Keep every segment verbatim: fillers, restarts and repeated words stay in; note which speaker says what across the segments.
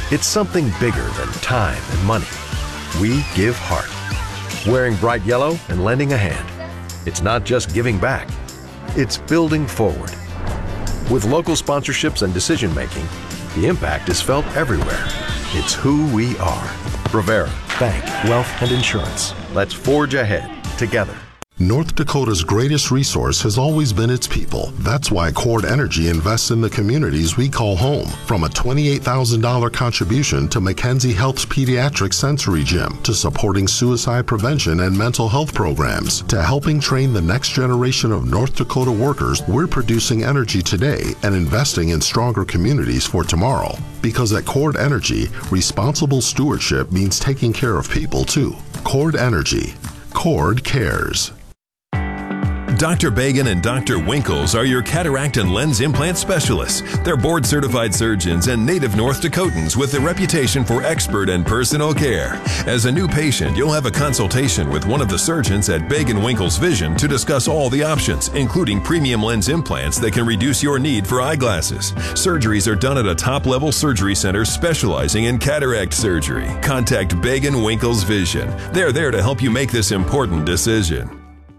Speaker 1: It's something bigger than time and money. We give heart. Wearing bright yellow and lending a hand. It's not just giving back. It's building forward. With local sponsorships and decision-making, the impact is felt everywhere. It's who we are. Rivera, Bank, Wealth, and Insurance. Let's forge ahead together.
Speaker 2: North Dakota's greatest resource has always been its people. That's why Cord Energy invests in the communities we call home. From a twenty-eight thousand dollars contribution to Mackenzie Health's Pediatric Sensory Gym, to supporting suicide prevention and mental health programs, to helping train the next generation of North Dakota workers, we're producing energy today and investing in stronger communities for tomorrow. Because at Cord Energy, responsible stewardship means taking care of people too. Cord Energy. Cord cares.
Speaker 3: Doctor Bagan and Doctor Winkles are your cataract and lens implant specialists. They're board-certified surgeons and native North Dakotans with a reputation for expert and personal care. As a new patient, you'll have a consultation with one of the surgeons at Bagan Winkles Vision to discuss all the options, including premium lens implants that can reduce your need for eyeglasses. Surgeries are done at a top-level surgery center specializing in cataract surgery. Contact Bagan Winkles Vision. They're there to help you make this important decision.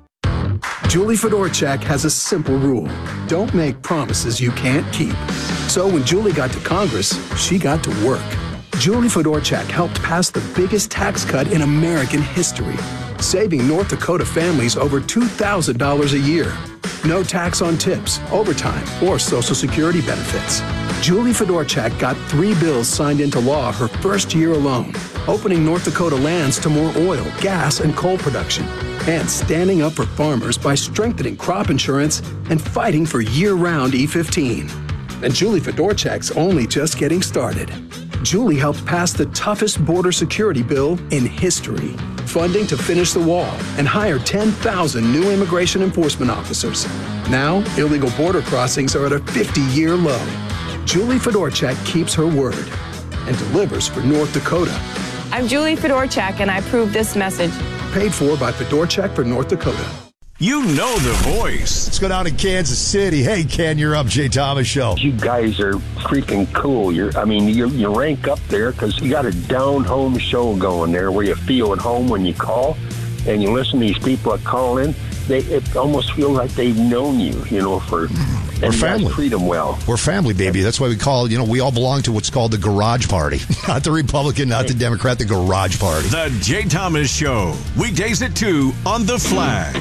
Speaker 4: Julie Fedorchak has a simple rule. Don't make promises you can't keep. So when Julie got to Congress, she got to work. Julie Fedorchak helped pass the biggest tax cut in American history, saving North Dakota families over two thousand dollars a year. No tax on tips, overtime, or Social Security benefits. Julie Fedorchak got three bills signed into law her first year alone, opening North Dakota lands to more oil, gas, and coal production, and standing up for farmers by strengthening crop insurance and fighting for year-round E fifteen. And Julie Fedorchak's only just getting started. Julie helped pass the toughest border security bill in history, funding to finish the wall and hire ten thousand new immigration enforcement officers. Now, illegal border crossings are at a fifty-year low. Julie Fedorchak keeps her word and delivers for North Dakota.
Speaker 5: I'm Julie Fedorchak, and I approve this message.
Speaker 4: Paid for by Fedorchak for North Dakota.
Speaker 6: You know the voice. Let's go down to Kansas City. Hey, Ken, you're up. Jay Thomas Show.
Speaker 7: You guys are freaking cool. You're, I mean, you you rank up there because you got a down-home show going there where you feel at home when you call and you listen to these people that call in. They it almost feels like they've known you, you know, for...
Speaker 6: We're family.
Speaker 7: Treat them well.
Speaker 6: We're family, baby. That's why we call, you know, we all belong to what's called the Garage Party. Not the Republican, not the Democrat, the Garage Party.
Speaker 8: The Jay Thomas Show. Weekdays at two on The Flag.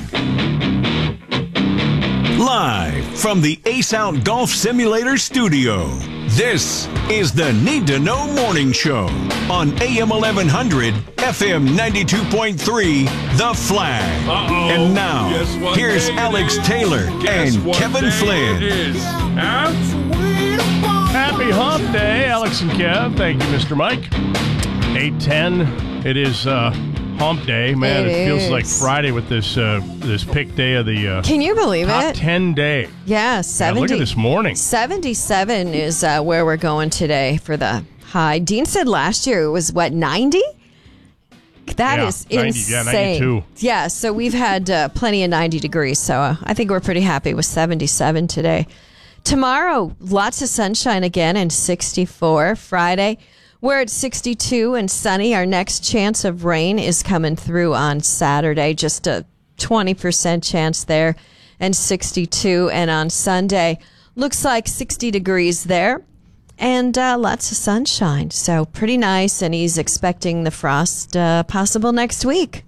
Speaker 8: Live from the Ace Out Golf Simulator Studio. This is the Need to Know Morning Show on A M eleven hundred, F M ninety-two point three, The Flag.
Speaker 9: Uh-oh.
Speaker 8: And now,
Speaker 9: Guess
Speaker 8: here's Alex Taylor
Speaker 9: Guess
Speaker 8: and Kevin Flynn.
Speaker 9: It is. Huh?
Speaker 10: Happy Hump Day, Alex and Kev. Thank you, Mister Mike. eight ten. It is uh, Hump Day. Man, it,
Speaker 11: it
Speaker 10: feels like
Speaker 11: is.
Speaker 10: Friday with this uh, this pick day of the uh,
Speaker 11: Can you believe
Speaker 10: top
Speaker 11: it?
Speaker 10: ten day.
Speaker 11: Yeah, seventy.
Speaker 10: Yeah, look at this morning.
Speaker 11: seventy-seven is uh, where we're going today for the high. Dean said last year it was, what, ninety? That
Speaker 10: yeah,
Speaker 11: is
Speaker 10: ninety,
Speaker 11: insane.
Speaker 10: Yeah, ninety-two.
Speaker 11: Yeah, so we've had uh, plenty of ninety degrees, so uh, I think we're pretty happy with seventy-seven today. Tomorrow, lots of sunshine again and sixty-four. Friday, we're at sixty-two and sunny. Our next chance of rain is coming through on Saturday, just a twenty percent chance there, and sixty-two. And on Sunday, looks like sixty degrees there. And uh, lots of sunshine, so pretty nice. And he's expecting the frost uh, possible next week.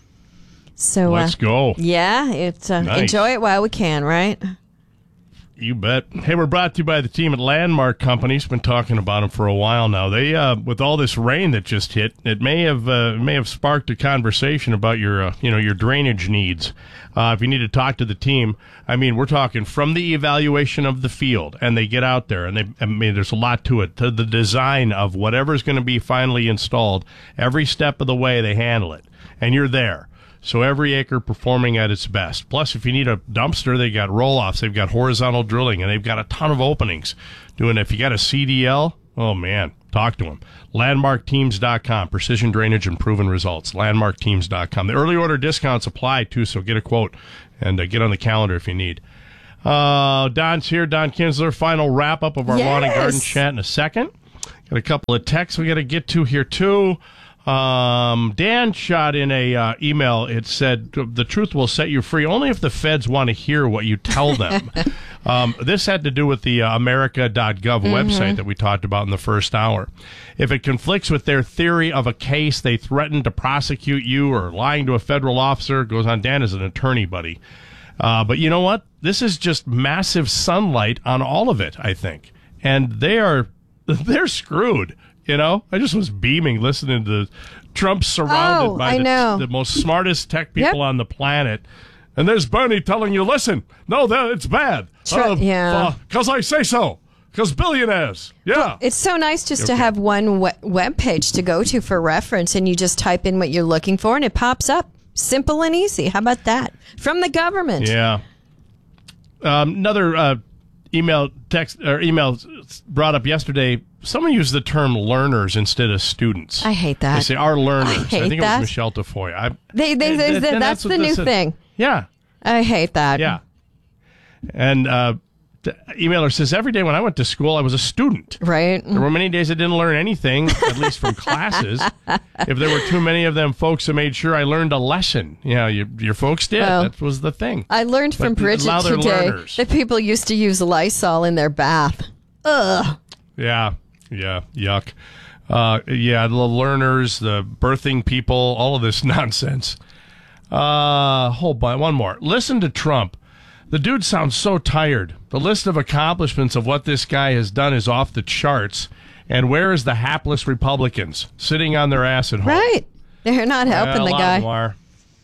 Speaker 11: So
Speaker 10: let's
Speaker 11: uh,
Speaker 10: go.
Speaker 11: Yeah, it's uh,
Speaker 10: Nice.
Speaker 11: enjoy it while we can, right?
Speaker 10: You bet. Hey, we're brought to you by the team at Landmark Companies. Been talking about them for a while now. They, uh, with all this rain that just hit, it may have uh, may have sparked a conversation about your, uh, you know, your drainage needs. Uh, if you need to talk to the team, I mean, we're talking from the evaluation of the field, and they get out there, and they, I mean, there's a lot to it, to the design of whatever's going to be finally installed. Every step of the way, they handle it, and you're there. So every acre performing at its best. Plus, if you need a dumpster, they got roll-offs, they've got horizontal drilling, and they've got a ton of openings. Doing if you got a C D L, oh man, talk to them. landmark teams dot com, precision drainage and proven results. landmark teams dot com. The early order discounts apply too, so get a quote and uh, get on the calendar if you need. Uh, Don's here, Don Kinsler. Final wrap up of our
Speaker 11: Yes.
Speaker 10: lawn and garden chat in a second. Got a couple of texts we got to get to here, too. Um, Dan shot in a uh, email. It said, the truth will set you free only if the feds want to hear what you tell them. um, this had to do with the uh, America dot gov mm-hmm. website that we talked about in the first hour. If it conflicts with their theory of a case, they threaten to prosecute you or lying to a federal officer. Goes on. Dan is an attorney, buddy. Uh, but you know what? This is just massive sunlight on all of it, I think. And they are, they're screwed. You know, I just was beaming listening to Trump surrounded
Speaker 11: oh,
Speaker 10: by the, the most smartest tech people yep. on the planet. And there's Bernie telling you, listen, no, that it's bad.
Speaker 11: Sure,
Speaker 10: uh,
Speaker 11: yeah.
Speaker 10: Because uh, I say so. Because billionaires. Yeah.
Speaker 11: Well, it's so nice just
Speaker 10: okay.
Speaker 11: to have one we- web page to go to for reference, and you just type in what you're looking for, and it pops up. Simple and easy. How about that? From the government.
Speaker 10: Yeah. Um, another uh, email text or email brought up yesterday. Someone used the term learners instead of students.
Speaker 11: I hate that.
Speaker 10: They say our learners.
Speaker 11: I, hate
Speaker 10: I think
Speaker 11: that.
Speaker 10: it was Michelle Tafoya. I,
Speaker 11: they, they, they,
Speaker 10: and,
Speaker 11: they,
Speaker 10: and
Speaker 11: that's, that's the new
Speaker 10: is.
Speaker 11: thing.
Speaker 10: Yeah.
Speaker 11: I hate that.
Speaker 10: Yeah. And uh, the emailer says, every day when I went to school, I was a student.
Speaker 11: Right.
Speaker 10: There were many days I didn't learn anything, at least from classes. If there were too many of them folks who made sure I learned a lesson. You know, you, your folks did.
Speaker 11: Well,
Speaker 10: that was the thing.
Speaker 11: I learned
Speaker 10: but
Speaker 11: from Bridget today learners. that people used to use Lysol in their bath. Ugh.
Speaker 10: Yeah. Yeah. Yuck. Uh, yeah, the learners, the birthing people, all of this nonsense. Uh, hold on, one more. Listen to Trump. The dude sounds so tired. The list of accomplishments of what this guy has done is off the charts. And where is the hapless Republicans sitting on their ass at home?
Speaker 11: Right. They're not helping
Speaker 10: uh,
Speaker 11: the guy.
Speaker 10: A lot of them are.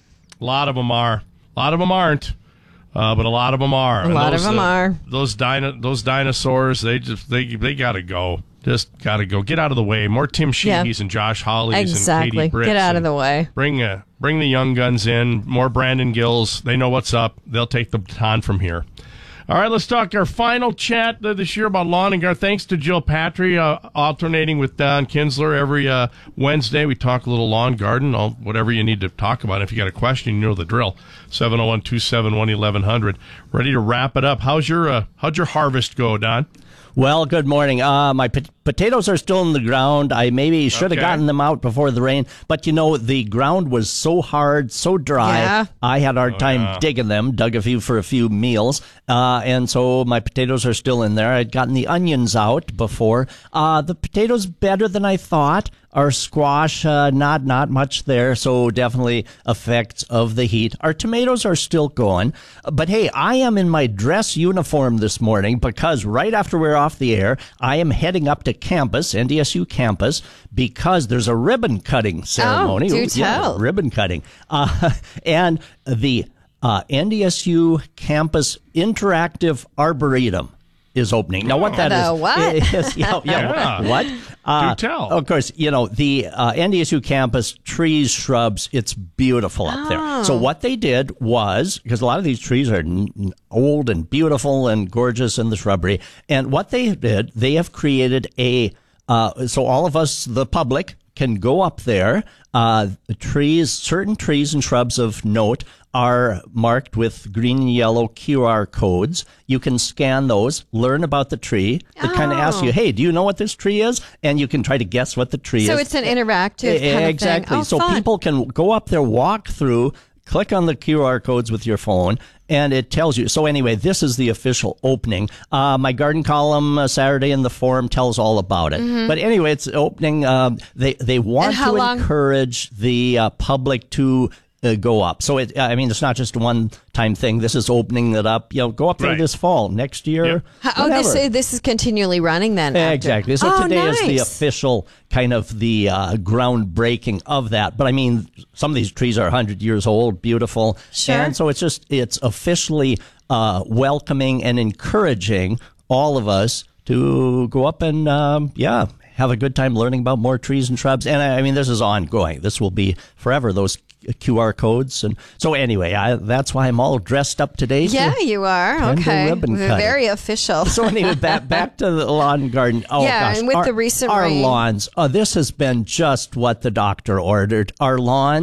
Speaker 10: A lot of them are. A lot of them aren't. Uh, but a lot of them are.
Speaker 11: A
Speaker 10: and
Speaker 11: lot
Speaker 10: those,
Speaker 11: of them
Speaker 10: uh,
Speaker 11: are.
Speaker 10: Those dino- those dinosaurs, they just they they gotta go. Just gotta go. Get out of the way. More Tim Sheehy's
Speaker 11: yeah.
Speaker 10: and Josh Hawleys
Speaker 11: exactly.
Speaker 10: and Katie Britt.
Speaker 11: Get out of the way.
Speaker 10: Bring uh, bring the young guns in. More Brandon Gills. They know what's up. They'll take the baton from here. All right, let's talk our final chat this year about lawn and garden. Thanks to Jill Patry, uh, alternating with Don Kinsler every uh, Wednesday. We talk a little lawn garden, all, whatever you need to talk about. If you got a question, you know the drill. seven oh one, two seven one, eleven hundred. Ready to wrap it up. How's your uh, how'd your harvest go, Don?
Speaker 9: Well, good morning. Uh, my pot- potatoes are still in the ground. I maybe should have
Speaker 10: okay.
Speaker 9: gotten them out before the rain. But, you know, the ground was so hard, so dry.
Speaker 11: Yeah.
Speaker 9: I had a hard
Speaker 10: oh,
Speaker 9: time
Speaker 10: yeah.
Speaker 9: digging them, dug a few for a few meals. Uh, and so my potatoes are still in there. I'd gotten the onions out before. Uh, the potatoes better than I thought. Our squash, uh, not not much there, so definitely effects of the heat. Our tomatoes are still going. But, hey, I am in my dress uniform this morning because right after we're off the air, I am heading up to campus, N D S U campus, because there's a ribbon cutting ceremony.
Speaker 11: Oh, do
Speaker 9: Ooh,
Speaker 11: tell.
Speaker 9: Yeah, ribbon cutting. Uh, and the uh, N D S U campus interactive arboretum is opening. Now, what that
Speaker 11: the
Speaker 9: is,
Speaker 11: what?
Speaker 9: is yeah, yeah,
Speaker 10: Yeah.
Speaker 9: what? Uh,
Speaker 10: Do tell.
Speaker 9: Of course, you know, the uh, N D S U campus, trees, shrubs, it's beautiful up
Speaker 11: Oh.
Speaker 9: there. So what they did was, because a lot of these trees are n- old and beautiful and gorgeous in the shrubbery, and what they did, they have created a, uh, so all of us, the public, can go up there. Uh, trees, certain trees and shrubs of note are marked with green and yellow Q R codes. You can scan those, learn about the tree. It kind of asks you, hey, do you know what this tree is? And you can try to guess what the tree
Speaker 11: So
Speaker 9: is.
Speaker 11: it's an interactive kind
Speaker 9: Exactly.
Speaker 11: of thing. Oh,
Speaker 9: so
Speaker 11: fun.
Speaker 9: people can go up there, walk through, click on the Q R codes with your phone, and it tells you. So anyway, this is the official opening. Uh, my garden column uh, Saturday in the forum tells all about it.
Speaker 11: Mm-hmm.
Speaker 9: But anyway, it's opening. Um, they they want
Speaker 11: And how
Speaker 9: to
Speaker 11: long-
Speaker 9: encourage the uh, public to uh, go up. So it, I mean, it's not just a one-time thing. This is opening it up. You know, go up there
Speaker 10: Right.
Speaker 9: this fall, next year.
Speaker 10: Yeah.
Speaker 11: How- oh, this,
Speaker 9: whatever.
Speaker 11: this is continually running then. after.
Speaker 9: Exactly. So
Speaker 11: oh,
Speaker 9: today
Speaker 11: nice.
Speaker 9: is the official kind of the uh, groundbreaking of that. But I mean, some of these trees are one hundred years old, beautiful.
Speaker 11: Sure.
Speaker 9: And so it's just, it's officially uh, welcoming and encouraging all of us to go up and, um, yeah, have a good time learning about more trees and shrubs. And I, I mean, this is ongoing. This will be forever, those Q R codes. And so anyway, I, that's why I'm all dressed up today. to
Speaker 11: Yeah, you are.
Speaker 9: attend the
Speaker 11: Okay.
Speaker 9: ribbon cutting.
Speaker 11: Very official.
Speaker 9: So anyway, back back to the lawn and garden. Oh
Speaker 11: Yeah,
Speaker 9: gosh,
Speaker 11: and with
Speaker 9: our,
Speaker 11: the recent
Speaker 9: our
Speaker 11: rain.
Speaker 9: lawns. Oh, this has been just what the doctor ordered. Our lawns.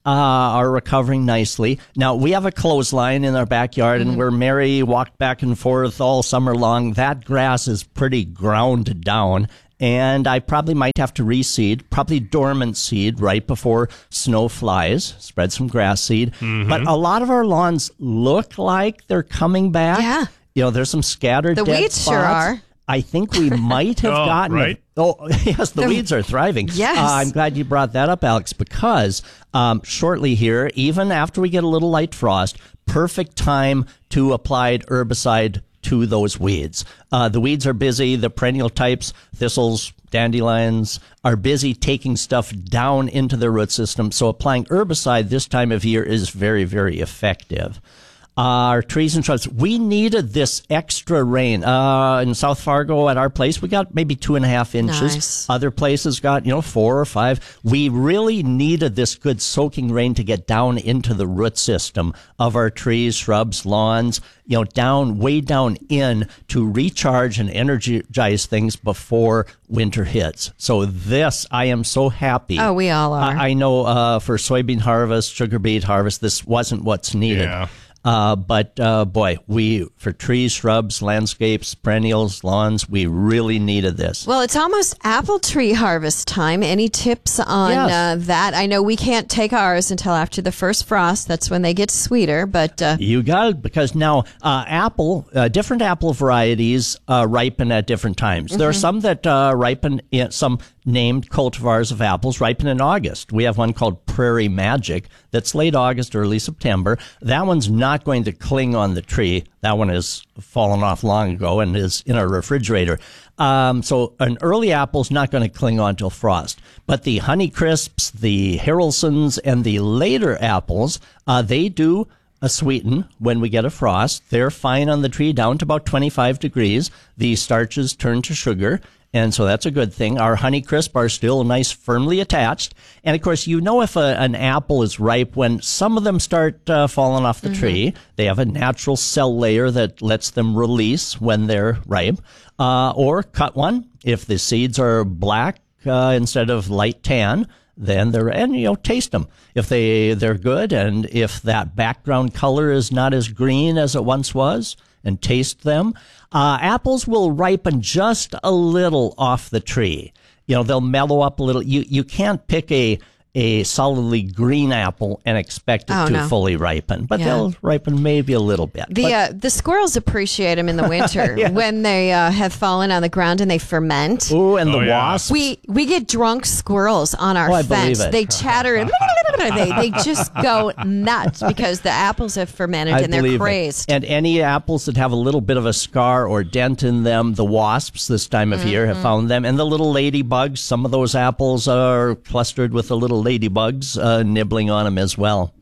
Speaker 9: uh, are recovering nicely. Now, we have a clothesline in our backyard, mm-hmm. and where Mary walked back and forth all summer long, that grass is pretty ground down. And I probably might have to reseed, probably dormant seed right before snow flies, spread some grass seed. Mm-hmm. But a lot of our lawns look like they're coming back.
Speaker 11: Yeah.
Speaker 9: You know, there's some scattered
Speaker 11: The
Speaker 9: dead
Speaker 11: weeds
Speaker 9: spots.
Speaker 11: sure are.
Speaker 9: I think we might have
Speaker 10: oh,
Speaker 9: gotten
Speaker 10: right?
Speaker 9: it. Oh, yes, the, the weeds are thriving.
Speaker 11: Yes.
Speaker 9: Uh, I'm glad you brought that up, Alex, because um, shortly here, even after we get a little light frost, perfect time to apply herbicide to those weeds. Uh, the weeds are busy. The perennial types, thistles, dandelions, are busy taking stuff down into their root system. So applying herbicide this time of year is very, very effective. Our trees and shrubs, we needed this extra rain. Uh, in South Fargo at our place, we got maybe two and a half inches.
Speaker 11: Nice.
Speaker 9: Other places got, you know, four or five. We really needed this good soaking rain to get down into the root system of our trees, shrubs, lawns, you know, down, way down in to recharge and energize things before winter hits. So this, I am so happy.
Speaker 11: Oh, we all are.
Speaker 9: I, I know uh, for soybean harvest, sugar beet harvest, this wasn't what's needed.
Speaker 10: Yeah.
Speaker 9: Uh, but, uh, boy, we, for trees, shrubs, landscapes, perennials, lawns, we really needed this.
Speaker 11: Well, it's almost apple tree harvest time. Any tips on
Speaker 9: Yes.
Speaker 11: uh, that? I know we can't take ours until after the first frost. That's when they get sweeter, but... Uh,
Speaker 9: You got it, because now uh, apple, uh, different apple varieties uh, ripen at different times. Mm-hmm. There are some that uh, ripen, in, some named cultivars of apples ripen in August. We have one called Prairie Magic that's late August, early September. That one's not going to cling on the tree. That one has fallen off long ago and is in our refrigerator. Um, so an early apple's not going to cling on till frost. But the Honeycrisps, the Haraldsons, and the later apples, uh, they do a sweeten when we get a frost. They're fine on the tree down to about twenty-five degrees. The starches turn to sugar. And so that's a good thing. Our Honeycrisp are still nice, firmly attached. And, of course, you know if a, an apple is ripe when some of them start uh, falling off the mm-hmm. tree. They have a natural cell layer that lets them release when they're ripe. Uh, or cut one. If the seeds are black uh, instead of light tan, then they're, and, you know, taste them. If they, they're good, and if that background color is not as green as it once was, and taste them. Uh, apples will ripen just a little off the tree. You know, they'll mellow up a little. You you can't pick a a solidly green apple and expect it
Speaker 11: oh,
Speaker 9: to
Speaker 11: no.
Speaker 9: fully ripen, but
Speaker 11: yeah.
Speaker 9: they'll ripen maybe a little bit.
Speaker 11: The
Speaker 9: but,
Speaker 11: uh, the squirrels appreciate them in the winter
Speaker 9: yeah.
Speaker 11: when they uh, have fallen on the ground and they ferment.
Speaker 9: Ooh, and
Speaker 10: oh,
Speaker 9: the
Speaker 10: yeah.
Speaker 9: wasps.
Speaker 11: We we get drunk squirrels on our
Speaker 9: Oh, I
Speaker 11: fence.
Speaker 9: believe it.
Speaker 11: They chatter and they they just go nuts because the apples have fermented
Speaker 9: I
Speaker 11: and they're
Speaker 9: believe it.
Speaker 11: crazed.
Speaker 9: And any apples that have a little bit of a scar or dent in them, the wasps this time of mm-hmm. year have found them. And the little ladybugs, some of those apples are clustered with the little ladybugs uh, nibbling on them as well.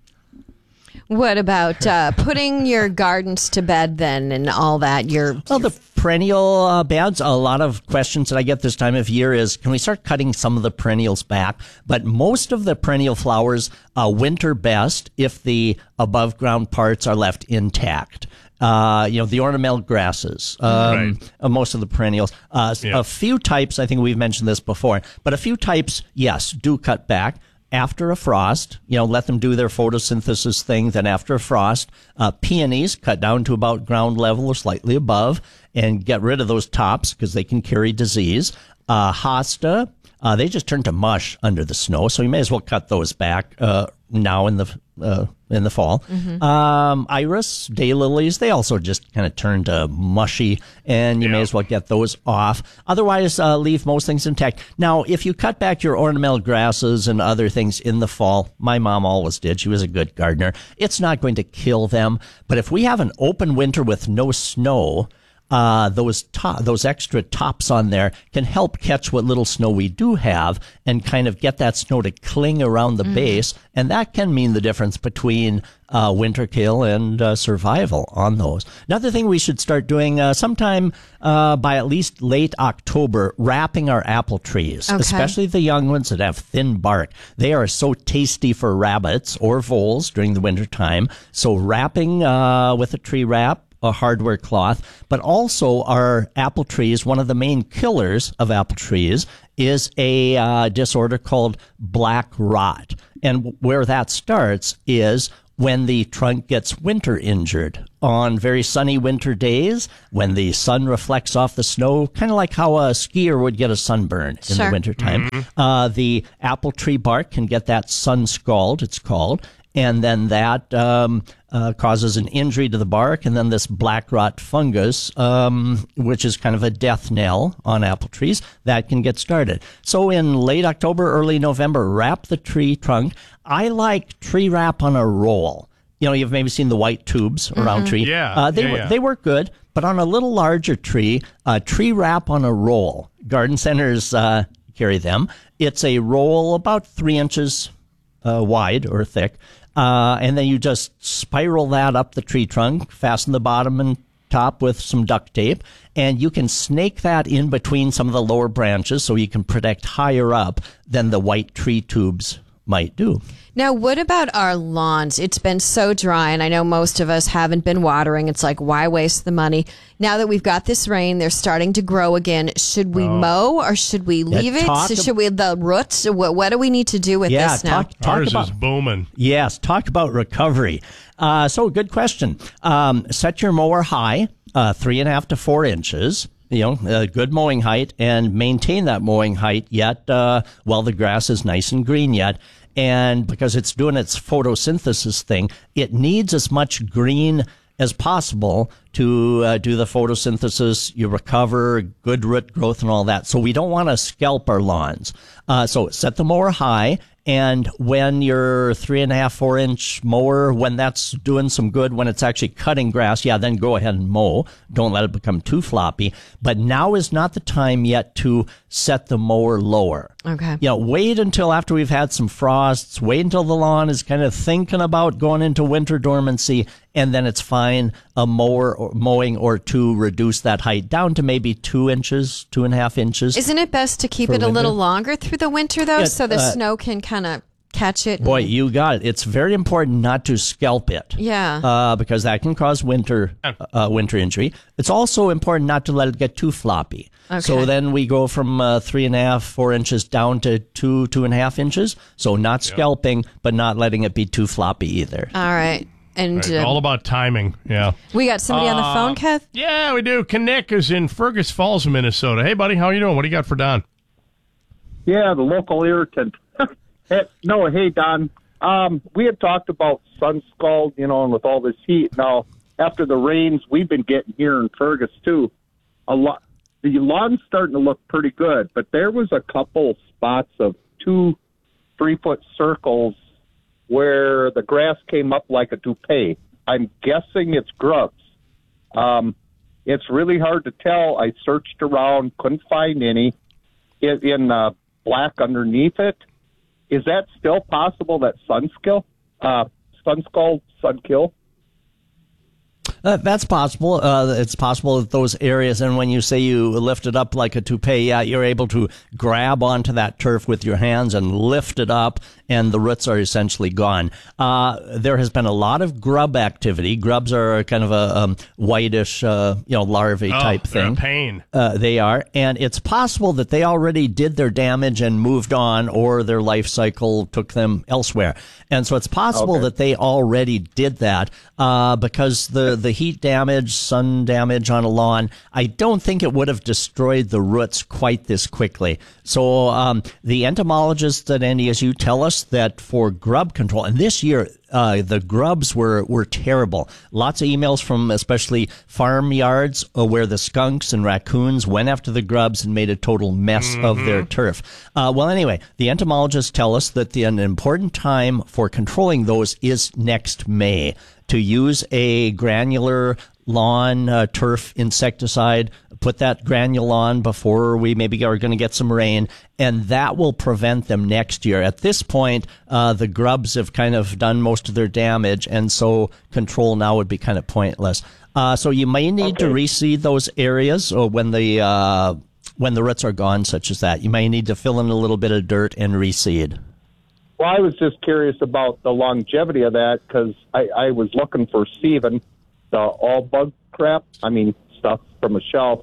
Speaker 11: What about uh, putting your gardens to bed then and all that? Your
Speaker 9: Well, the perennial uh, beds, a lot of questions that I get this time of year is, can we start cutting some of the perennials back? But most of the perennial flowers uh, winter best if the above ground parts are left intact. Uh, you know, the ornamental grasses, um,
Speaker 10: right.
Speaker 9: uh, most of the perennials. Uh,
Speaker 10: yeah.
Speaker 9: A few types, I think we've mentioned this before, but a few types, yes, do cut back. After a frost, you know, let them do their photosynthesis thing. Then after a frost, uh, peonies cut down to about ground level or slightly above and get rid of those tops because they can carry disease. Uh, hosta, uh, they just turn to mush under the snow. So you may as well cut those back, uh, now in the, uh, in the fall. Mm-hmm. Um, iris, daylilies, they also just kind of turn to mushy, and you yeah. may as well get those off. Otherwise, uh, leave most things intact. Now, if you cut back your ornamental grasses and other things in the fall, my mom always did. She was a good gardener. It's not going to kill them. But if we have an open winter with no snow, Uh, those to- those extra tops on there can help catch what little snow we do have and kind of get that snow to cling around the mm-hmm. base. And that can mean the difference between uh, winter kill and uh, survival on those. Another thing we should start doing uh, sometime uh, by at least late October, wrapping our apple trees,
Speaker 11: okay.
Speaker 9: especially the young ones that have thin bark. They are so tasty for rabbits or voles during the winter time. So wrapping uh, with a tree wrap, a hardware cloth, but also our apple trees, one of the main killers of apple trees is a uh, disorder called black rot. And where that starts is when the trunk gets winter injured on very sunny winter days, when the sun reflects off the snow, kind of like how a skier would get a sunburn in
Speaker 11: Sure.
Speaker 9: the wintertime.
Speaker 10: Mm-hmm.
Speaker 9: Uh, the apple tree bark can get that sun scald, it's called, and then that um, uh, causes an injury to the bark, and then this black rot fungus, um, which is kind of a death knell on apple trees, that can get started. So in late October, early November, wrap the tree trunk. I like tree wrap on a roll. You know, you've maybe seen the white tubes around tree.
Speaker 10: Yeah,
Speaker 9: uh, they
Speaker 10: yeah,
Speaker 9: wor-
Speaker 10: yeah.
Speaker 9: they work good, but on a little larger tree, uh, tree wrap on a roll. Garden centers uh, carry them. It's a roll about three inches uh, wide or thick, uh, and then you just spiral that up the tree trunk, fasten the bottom and top with some duct tape, and you can snake that in between some of the lower branches so you can protect higher up than the white tree tubes might do.
Speaker 11: Now, what about our lawns? It's been so dry, and I know most of us haven't been watering. It's like, why waste the money? Now that we've got this rain, they're starting to grow again. Should we
Speaker 10: Oh.
Speaker 11: mow or should we leave it?
Speaker 9: talk
Speaker 11: So
Speaker 9: ab-
Speaker 11: should we, the roots? What, what do we need to do with
Speaker 9: Yeah,
Speaker 11: this now?
Speaker 9: talk, talk
Speaker 10: Ours
Speaker 9: about
Speaker 10: is booming.
Speaker 9: Yes, talk about recovery. Uh, so, good question. Um, set your mower high, uh, three and a half to four inches. You know, a good mowing height, and maintain that mowing height yet uh, while the grass is nice and green yet. And because it's doing its photosynthesis thing, it needs as much green as possible to uh, do the photosynthesis. You recover good root growth and all that. So we don't want to scalp our lawns. Uh, so set the mower high. And when your three and a half, four inch mower, when that's doing some good, when it's actually cutting grass, yeah, then go ahead and mow. Don't let it become too floppy. But now is not the time yet to set the mower lower.
Speaker 11: Okay.
Speaker 9: You know, wait until after we've had some frosts. Wait until the lawn is kind of thinking about going into winter dormancy, and then it's fine. A mower or mowing or two reduce that height down to maybe two inches, two and a half inches.
Speaker 11: Isn't it best to keep
Speaker 9: For
Speaker 11: it a little
Speaker 9: winter?
Speaker 11: longer through the winter, though,
Speaker 9: Yeah,
Speaker 11: so the
Speaker 9: uh,
Speaker 11: snow can kind of catch it?
Speaker 9: Boy, you got it. It's very important not to scalp it.
Speaker 11: Yeah.
Speaker 9: Uh, because that can cause winter uh, winter injury. It's also important not to let it get too floppy.
Speaker 11: Okay.
Speaker 9: So then we go from uh, three and a half, four inches down to two, two and a half inches. So not scalping, but not letting it be too floppy either.
Speaker 11: All right. And
Speaker 10: Right,
Speaker 11: uh,
Speaker 10: all about timing. Yeah.
Speaker 11: we got somebody on the
Speaker 10: Uh,
Speaker 11: phone, Kev?
Speaker 10: Yeah, we do. Nick is in Fergus Falls, Minnesota. Hey, buddy, how you doing? What do you got for Don?
Speaker 12: Yeah, the local irritant. Hey, no, hey, Don. Um, we had talked about sun scald, you know, and with all this heat. Now, after the rains we've been getting here in Fergus, too, a lot. The lawn's starting to look pretty good, but there was a couple spots of two three-foot circles where the grass came up like a toupee. I'm guessing it's grubs. Um, it's really hard to tell. I searched around, couldn't find any. In, in uh, black underneath it, is that still possible, that sun skill, uh, sun scald, sun kill?
Speaker 9: Uh, that's possible. Uh, it's possible that those areas, and when you say you lift it up like a toupee, yeah, you're able to grab onto that turf with your hands and lift it up, and the roots are essentially gone. Uh, there has been a lot of grub activity. Grubs are kind of a um, whitish, uh, you know, larvae
Speaker 10: Oh,
Speaker 9: type
Speaker 10: they're a
Speaker 9: thing.
Speaker 10: pain.
Speaker 9: Uh, they are, and it's possible that they already did their damage and moved on, or their life cycle took them elsewhere. And so it's possible
Speaker 12: Okay.
Speaker 9: that they already did that uh, because the, the heat damage, sun damage on a lawn, I don't think it would have destroyed the roots quite this quickly. So um, the entomologists at N D S U tell us that for grub control, and this year uh, the grubs were, were terrible. Lots of emails from especially farmyards uh, where the skunks and raccoons went after the grubs and made a total mess of their turf. Uh, well, anyway, the entomologists tell us that the, an important time for controlling those is next May. To use a granular lawn uh, turf insecticide, put that granule on before we maybe are going to get some rain, and that will prevent them next year. At this point, uh, the grubs have kind of done most of their damage, and so control now would be kind of pointless. Uh, so you may need to reseed those areas or when the uh, when the roots are gone, such as that. You may need to fill in a little bit of dirt and reseed.
Speaker 12: Well, I was just curious about the longevity of that because I, I was looking for Steven, the all bug crap, I mean, stuff from a shelf.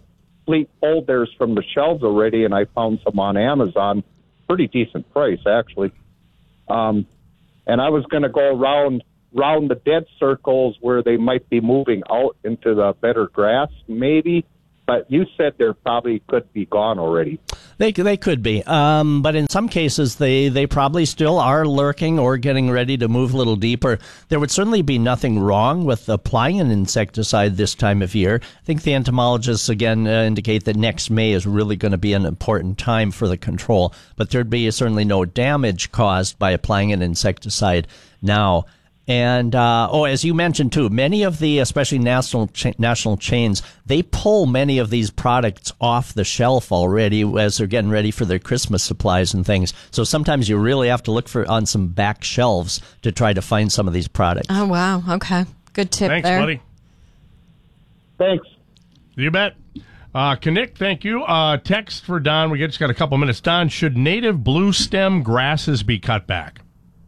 Speaker 12: fleet pulled theirs from the shelves already, and I found some on Amazon. Pretty decent price, actually. Um, and I was going to go around round the dead circles where they might be moving out into the better grass, maybe. But you said they probably could be gone already.
Speaker 9: They they could be, um, but in some cases they, they probably still are lurking or getting ready to move a little deeper. There would certainly be nothing wrong with applying an insecticide this time of year. I think the entomologists again uh, indicate that next May is really going to be an important time for the control, but there'd be certainly no damage caused by applying an insecticide now. And, uh, oh, as you mentioned, too, many of the, especially national cha- national chains, they pull many of these products off the shelf already as they're getting ready for their Christmas supplies and things. So sometimes you really have to look for on some back shelves to try to find some of these products.
Speaker 11: Oh, wow. Okay. Good tip
Speaker 10: Thanks,
Speaker 11: there.
Speaker 10: buddy.
Speaker 12: Thanks.
Speaker 10: You bet. Uh, Knick, thank you. Uh, text for Don. We just got a couple minutes. Don, should native blue stem grasses be cut back?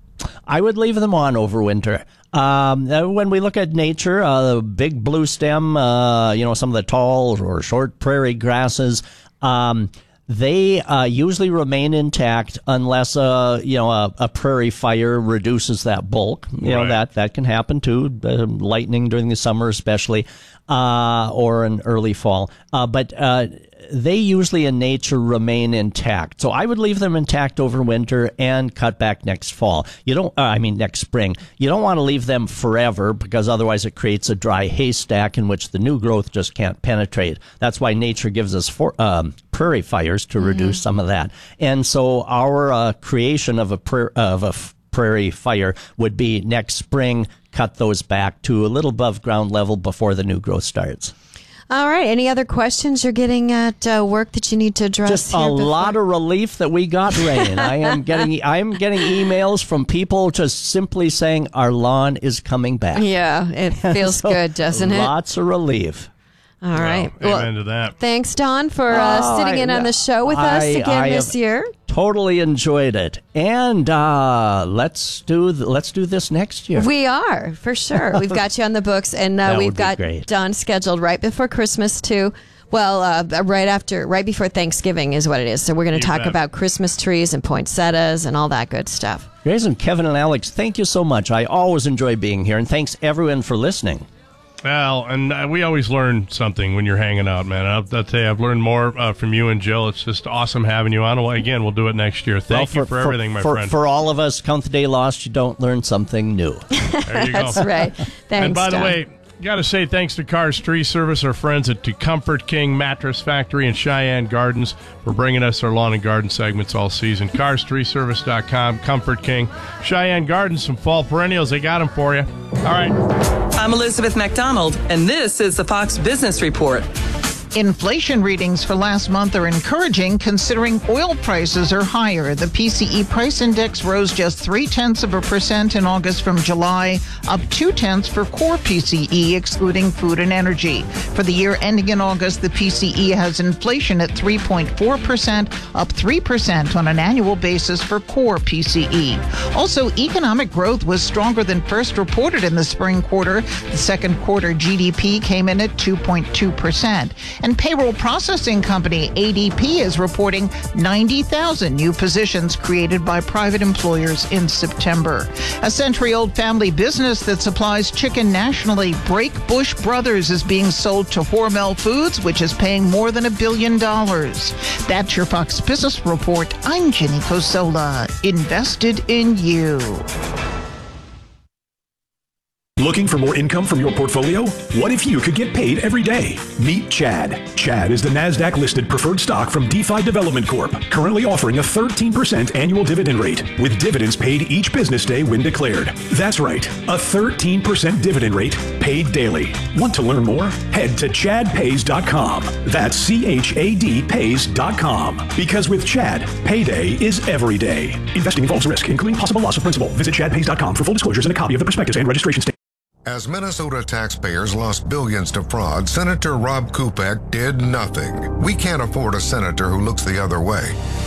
Speaker 9: I would leave them on over winter. Um, when we look at nature, uh, the big blue stem, uh, you know, some of the tall or short prairie grasses, um, they uh, usually remain intact unless, uh, you know, a, a prairie fire reduces that bulk. You know,
Speaker 10: Right.
Speaker 9: that, that can happen too, uh, lightning during the summer especially, uh, or in early fall. Uh, but uh, they usually in nature remain intact. So I would leave them intact over winter and cut back next fall. You don't, uh, I mean, next spring. You don't want to leave them forever because otherwise it creates a dry haystack in which the new growth just can't penetrate. That's why nature gives us for, um, prairie fires to reduce mm-hmm. some of that. And so our uh, creation of a, pra- of a f- prairie fire would be next spring, cut those back to a little above ground level before the new growth starts.
Speaker 11: All right. Any other questions you're getting at uh, work that you need to address?
Speaker 9: Just
Speaker 11: here
Speaker 9: a
Speaker 11: before?
Speaker 9: lot of relief that we got rain. I am getting I am getting emails from people just simply saying our lawn is coming back.
Speaker 11: Yeah, it feels
Speaker 9: So,
Speaker 11: good, doesn't it?
Speaker 9: Lots of relief.
Speaker 11: All right.
Speaker 10: Well,
Speaker 11: Well,
Speaker 10: amen to that.
Speaker 11: thanks, Don, for uh,
Speaker 9: Oh,
Speaker 11: sitting
Speaker 9: I-
Speaker 11: in on the show with us
Speaker 9: I-
Speaker 11: again
Speaker 9: I
Speaker 11: this
Speaker 9: have
Speaker 11: year.
Speaker 9: Totally enjoyed it, and uh, let's do th- let's do this next year.
Speaker 11: We are, for sure. We've got you on the books, and uh,
Speaker 9: That
Speaker 11: we've
Speaker 9: would be
Speaker 11: got
Speaker 9: great.
Speaker 11: Don scheduled right before Christmas, too. Well, uh, right after, right before Thanksgiving is what it is. So we're going
Speaker 10: You
Speaker 11: to talk
Speaker 10: bet.
Speaker 11: about Christmas trees and poinsettias and all that good stuff.
Speaker 9: Grace and Kevin and Alex, thank you so much. I always enjoy being here, and thanks everyone for listening.
Speaker 10: Well, and uh, we always learn something when you're hanging out, man. I'll, I'll tell you, I've learned more uh, from you and Jill. It's just awesome having you on. Well, again, we'll do it next year. Thank
Speaker 9: Well,
Speaker 10: you for, everything, my
Speaker 9: for,
Speaker 10: friend.
Speaker 9: For all of us, count the day lost, you don't learn something new.
Speaker 10: There you
Speaker 11: That's
Speaker 10: go.
Speaker 11: right. Thanks,
Speaker 10: And by
Speaker 11: Don.
Speaker 10: the way, got to say thanks to Cars Tree Service, our friends at the Comfort King Mattress Factory in Cheyenne Gardens for bringing us our lawn and garden segments all season. cars tree service dot com, Comfort King. Cheyenne Gardens, some fall perennials. They got them for you. All right.
Speaker 13: I'm Elizabeth McDonald, and this is the Fox Business Report.
Speaker 14: Inflation readings for last month are encouraging considering oil prices are higher. The P C E price index rose just three tenths of a percent in August from July, up two tenths for core P C E, excluding food and energy. For the year ending in August, the P C E has inflation at three point four percent, up three percent on an annual basis for core P C E. Also, economic growth was stronger than first reported in the spring quarter. The second quarter G D P came in at two point two percent. And payroll processing company A D P is reporting ninety thousand new positions created by private employers in September. A century-old family business that supplies chicken nationally, Break Bush Brothers, is being sold to Hormel Foods, which is paying more than a billion dollars. That's your Fox Business Report. I'm Jenny Cosola. Invested in you.
Speaker 15: Looking for more income from your portfolio? What if you could get paid every day? Meet Chad. Chad is the NASDAQ-listed preferred stock from DeFi Development Corp, currently offering a thirteen percent annual dividend rate, with dividends paid each business day when declared. That's right, a thirteen percent dividend rate paid daily. Want to learn more? Head to chad pays dot com. That's C H A D pays dot com. Because with Chad, payday is every day. Investing involves risk, including possible loss of principal. Visit chad pays dot com for full disclosures and a copy of the prospectus and registration statement.
Speaker 16: As Minnesota taxpayers lost billions to fraud, Senator Rob Kupek did nothing. We can't afford a senator who looks the other way.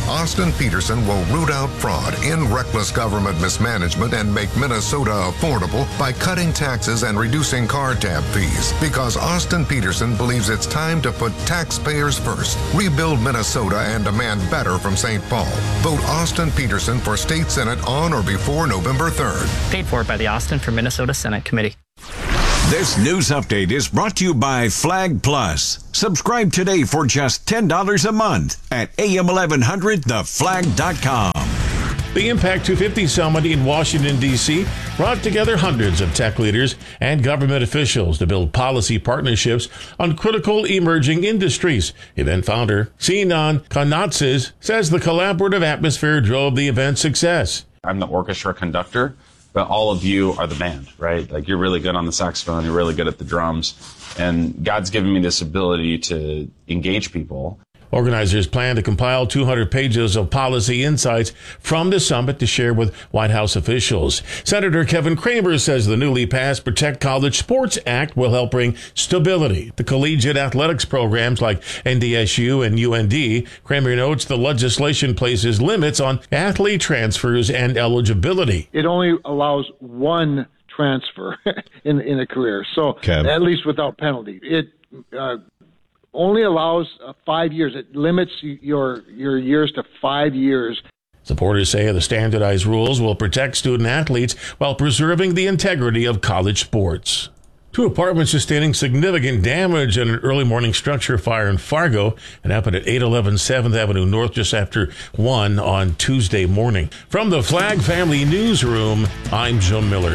Speaker 16: Austin Peterson will root out fraud in reckless government mismanagement and make Minnesota affordable by cutting taxes and reducing car tab fees. Because Austin Peterson believes it's time to put taxpayers first, rebuild Minnesota, and demand better from Saint Paul. Vote Austin Peterson for State Senate on or before November third.
Speaker 17: Paid for by the Austin for Minnesota Senate Committee.
Speaker 8: This news update is brought to you by Flag Plus. Subscribe today for just ten dollars a month at A M eleven hundred the flag dot com.
Speaker 18: The Impact two fifty Summit in Washington, D C brought together hundreds of tech leaders and government officials to build policy partnerships on critical emerging industries. Event founder Sinan Kanatzes says the collaborative atmosphere drove the event's success.
Speaker 19: I'm the orchestra conductor, but all of you are the band, right? Like, you're really good on the saxophone, you're really good at the drums, and God's given me this ability to engage people.
Speaker 18: Organizers plan to compile two hundred pages of policy insights from the summit to share with White House officials. Senator Kevin Cramer says the newly passed Protect College Sports Act will help bring stability to collegiate athletics programs like N D S U and U N D. Cramer notes the legislation places limits on athlete transfers and eligibility.
Speaker 20: It only allows one transfer in in a career, so
Speaker 18: Kev.
Speaker 20: at least without penalty. It uh, only allows uh, five years. It limits your your years to five years.
Speaker 18: Supporters say the standardized rules will protect student athletes while preserving the integrity of college sports. Two apartments sustaining significant damage in an early morning structure fire in Fargo. It happened at eight eleven seventh Avenue North just after one on Tuesday morning. From the Flag Family Newsroom, I'm Joe Miller.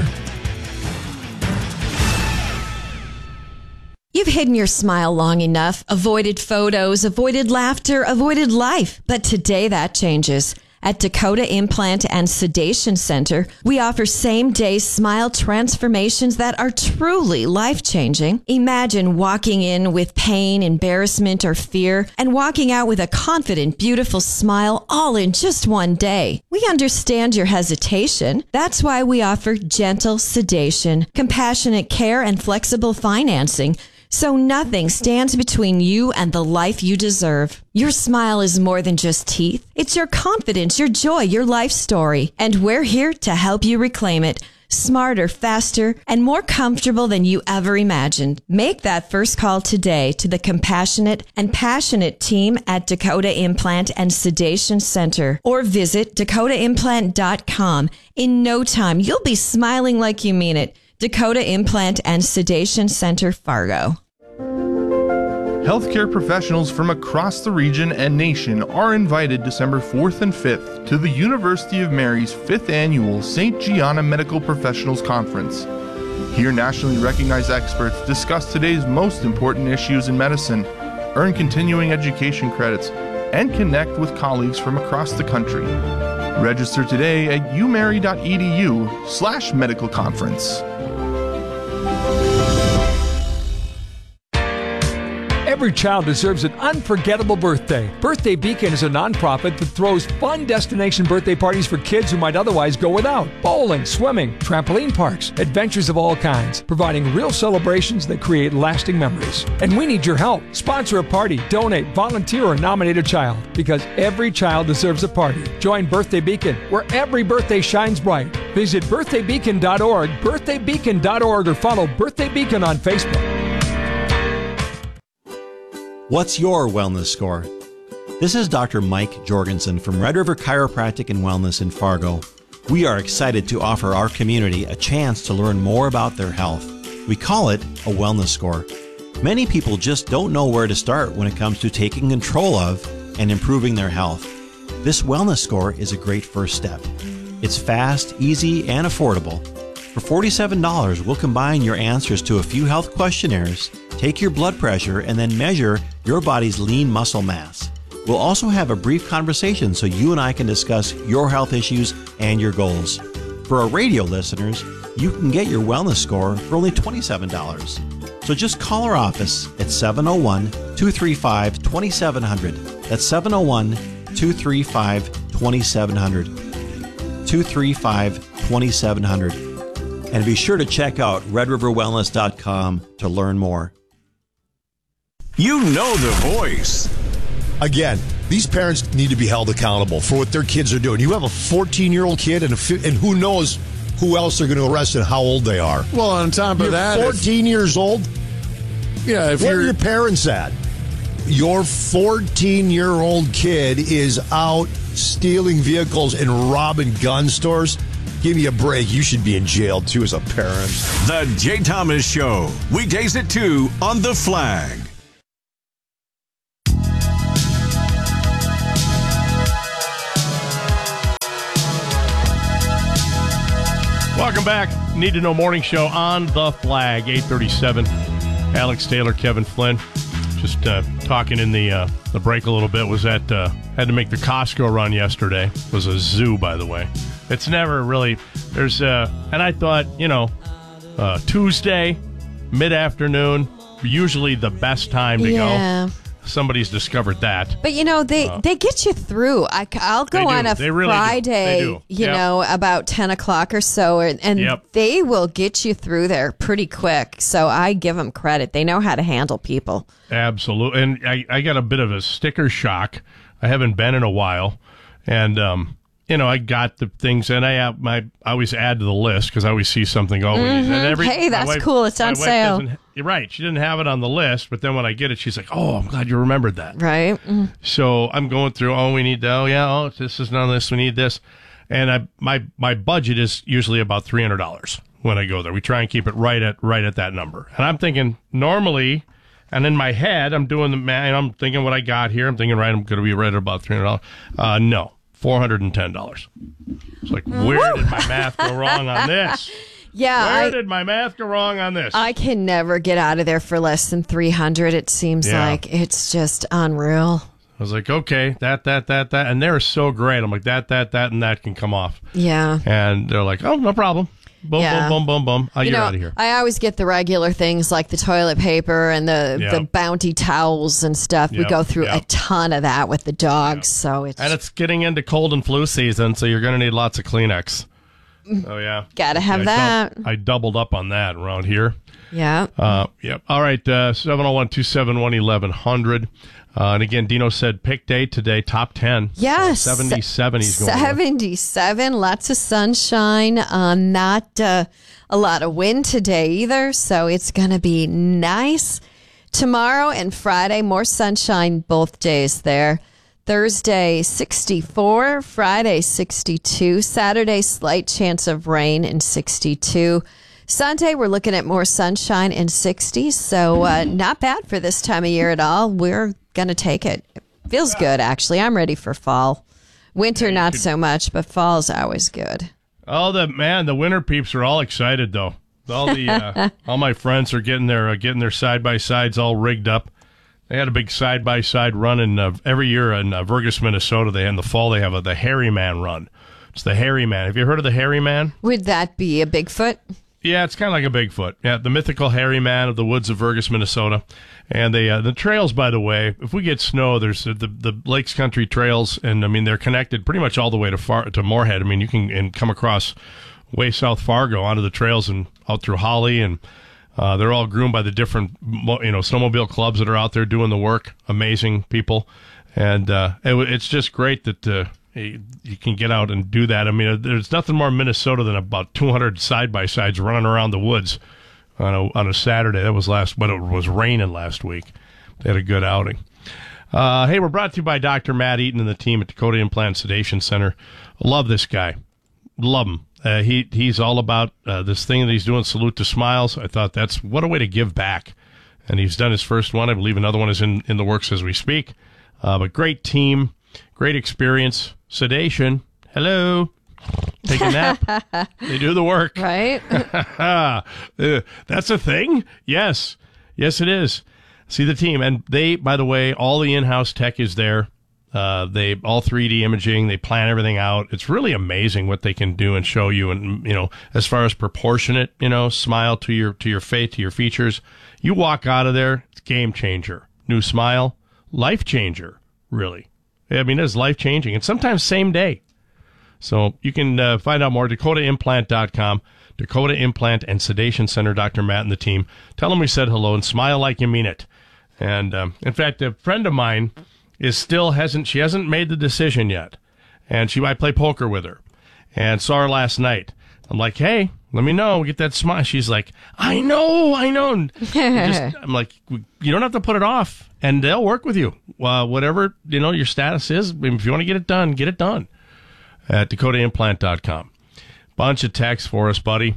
Speaker 11: You've hidden your smile long enough, avoided photos, avoided laughter, avoided life. But today that changes. At Dakota Implant and Sedation Center, we offer same-day smile transformations that are truly life-changing. Imagine walking in with pain, embarrassment, or fear, and walking out with a confident, beautiful smile all in just one day. We understand your hesitation. That's why we offer gentle sedation, compassionate care, and flexible financing, so nothing stands between you and the life you deserve. Your smile is more than just teeth. It's your confidence, your joy, your life story. And we're here to help you reclaim it. Smarter, faster, and more comfortable than you ever imagined. Make that first call today to the compassionate and passionate team at Dakota Implant and Sedation Center, or visit dakota implant dot com. In no time, you'll be smiling like you mean it. Dakota Implant and Sedation Center, Fargo.
Speaker 21: Healthcare professionals from across the region and nation are invited December fourth and fifth to the University of Mary's fifth Annual Saint Gianna Medical Professionals Conference. Here, nationally recognized experts discuss today's most important issues in medicine, earn continuing education credits, and connect with colleagues from across the country. Register today at umary.edu slash medical conference.
Speaker 22: Every child deserves an unforgettable birthday. Birthday Beacon is a nonprofit that throws fun destination birthday parties for kids who might otherwise go without. Bowling, swimming, trampoline parks, adventures of all kinds, providing real celebrations that create lasting memories. And we need your help. Sponsor a party, donate, volunteer, or nominate a child, because every child deserves a party. Join Birthday Beacon, where every birthday shines bright. Visit birthday beacon dot org, birthday beacon dot org, or follow Birthday Beacon on Facebook.
Speaker 23: What's your wellness score? This is Doctor Mike Jorgensen from Red River Chiropractic and Wellness in Fargo. We are excited to offer our community a chance to learn more about their health. We call it a wellness score. Many people just don't know where to start when it comes to taking control of and improving their health. This wellness score is a great first step. It's fast, easy, and affordable. For forty-seven dollars, we'll combine your answers to a few health questionnaires, take your blood pressure, and then measure your body's lean muscle mass. We'll also have a brief conversation so you and I can discuss your health issues and your goals. For our radio listeners, you can get your wellness score for only twenty-seven dollars. So just call our office at seven oh one, two three five, two seven zero zero. That's seven oh one, two three five, two seven zero zero. two three five, two seven zero zero. And be sure to check out red river wellness dot com to learn more.
Speaker 8: You know the voice.
Speaker 6: Again, These parents need to be held accountable for what their kids are doing. You have a fourteen-year-old kid, and a fi- and who knows who else they're going to arrest and how old they are.
Speaker 1: Well, on top of
Speaker 6: you're
Speaker 1: that,
Speaker 6: fourteen
Speaker 1: if,
Speaker 6: years old.
Speaker 1: Yeah, if
Speaker 6: what
Speaker 1: you're
Speaker 6: are your parents at? Your fourteen-year-old kid is out stealing vehicles and robbing gun stores. Give me a break. You should be in jail, too, as a parent.
Speaker 8: The Jay Thomas Show. Weekdays at two on The Flag.
Speaker 10: Welcome back. Need to Know Morning Show on The Flag, eight thirty-seven. Alex Taylor, Kevin Flynn. Just uh, talking in the uh, the break a little bit. Was at, uh, had to make the Costco run yesterday. It was a zoo, by the way. It's never really, there's, uh, and I thought, you know, uh, Tuesday, mid-afternoon, usually the best time to
Speaker 11: yeah.
Speaker 10: go. Somebody's discovered that.
Speaker 11: But, you know, they,
Speaker 10: uh,
Speaker 11: they get you through. I, I'll go on a
Speaker 10: they really
Speaker 11: Friday,
Speaker 10: do. They do.
Speaker 11: you
Speaker 10: Yep.
Speaker 11: know, about ten o'clock or so, and, and
Speaker 10: Yep.
Speaker 11: they will get you through there pretty quick. So I give them credit. They know how to handle people.
Speaker 10: Absolutely. And I, I got a bit of a sticker shock. I haven't been in a while. And, um, you know, I got the things, and I have my, I always add to the list because I always see something. Oh,
Speaker 11: Mm-hmm.
Speaker 10: and every,
Speaker 11: hey, that's
Speaker 10: wife,
Speaker 11: cool. It's on sale.
Speaker 10: You're right. She didn't have it on the list, but then when I get it, she's like, oh, I'm glad you remembered that.
Speaker 11: Right. Mm.
Speaker 10: So I'm going through, oh, we need, oh, yeah, oh, this is none of this, we need this. And I, my, my budget is usually about three hundred dollars when I go there. We try and keep it right at, right at that number. And I'm thinking, normally, and in my head, I'm doing the math, I'm thinking what I got here. I'm thinking, right, I'm going to be right at about three hundred dollars. Uh, no, four hundred ten dollars. It's like, where did my math go wrong on this?
Speaker 11: Yeah.
Speaker 10: Where
Speaker 11: I,
Speaker 10: did my math go wrong on this?
Speaker 11: I can never get out of there for less than three hundred. It seems
Speaker 10: Yeah.
Speaker 11: like it's just unreal.
Speaker 10: I was like, okay, that, that, that, that. And they're so great. I'm like, that, that, that, and that can come off.
Speaker 11: Yeah.
Speaker 10: And they're like, oh, no problem. Boom,
Speaker 11: Yeah.
Speaker 10: boom, boom, boom, boom. Oh,
Speaker 11: You
Speaker 10: you're
Speaker 11: know,
Speaker 10: out of here.
Speaker 11: I always get the regular things like the toilet paper and the,
Speaker 10: Yep.
Speaker 11: the Bounty towels and stuff. We
Speaker 10: Yep,
Speaker 11: go through
Speaker 10: yep.
Speaker 11: a ton of that with the dogs. So it's
Speaker 10: And it's getting into cold and flu season, so you're going to need lots of Kleenex. Oh, yeah.
Speaker 11: Gotta have
Speaker 10: Yeah, I
Speaker 11: that.
Speaker 10: dou- I doubled up on that around here.
Speaker 11: Yeah.
Speaker 10: Uh, yep. All right. Uh, seven oh one, two seven one, eleven hundred. Uh, and again, Dino said pick day today, top ten.
Speaker 11: Yes.
Speaker 10: Uh, seventy-seven he's going with.
Speaker 11: seventy-seven, lots of sunshine, uh, not uh, a lot of wind today either, so it's going to be nice. Tomorrow and Friday, more sunshine both days there. Thursday, sixty-four, Friday, sixty-two, Saturday, slight chance of rain and sixty-two. Sunday, we're looking at more sunshine and sixties, so uh, not bad for this time of year at all. We're going to take it. It feels good, actually. I'm ready for fall. Winter, not so much, but fall's always good.
Speaker 10: Oh, the man, the winter peeps are all excited though. All the uh, all my friends are getting their uh, getting their side by sides all rigged up. They had a big side by side run in uh, every year in uh, Vergas, Minnesota. They in the fall they have a, the Hairy Man run. It's the Hairy Man. Have you heard of the Hairy Man?
Speaker 11: Would that be a Bigfoot?
Speaker 10: Yeah, it's kind of like a Bigfoot. Yeah, the mythical hairy man of the woods of Vergas, Minnesota. And they, uh, the trails, by the way, if we get snow, there's uh, the the Lakes Country trails, and I mean they're connected pretty much all the way to Far to Moorhead. I mean you can and come across way south Fargo onto the trails and out through Holly, and uh, they're all groomed by the different mo- you know snowmobile clubs that are out there doing the work. Amazing people, and uh, it, it's just great that. Uh, You can get out and do that. I mean, there's nothing more Minnesota than about two hundred side-by-sides running around the woods on a, on a Saturday. That was last, but it was raining last week. They had a good outing. Uh, hey, we're brought to you by Doctor Matt Eaton and the team at Dakota Implant Sedation Center. Love this guy. Love him. Uh, he He's all about uh, this thing that he's doing, Salute to Smiles. I thought that's, what a way to give back. And he's done his first one. I believe another one is in, in the works as we speak. Uh, but great team, great experience. Sedation. Hello. Take a nap. They do the work.
Speaker 11: Right.
Speaker 10: uh, that's a thing? Yes. Yes, it is. See the team. And they, by the way, all the in-house tech is there. Uh, they all three D imaging. They plan everything out. It's really amazing what they can do and show you. And, you know, as far as proportionate, you know, smile to your, to your face, to your features, you walk out of there, it's game changer. New smile, life changer, really. I mean, it's life-changing, and sometimes same day. So you can uh, find out more, dakota implant dot com, Dakota Implant and Sedation Center, Doctor Matt and the team. Tell them we said hello and smile like you mean it. And, um, in fact, a friend of mine is still hasn't she hasn't made the decision yet, and she might play poker with her, and saw her last night. I'm like, hey, let me know. Get that smile. She's like, I know, I know. And just, I'm like, you don't have to put it off, and they'll work with you. Uh, whatever you know your status is, if you want to get it done, get it done at dakota implant dot com. Bunch of texts for us, buddy.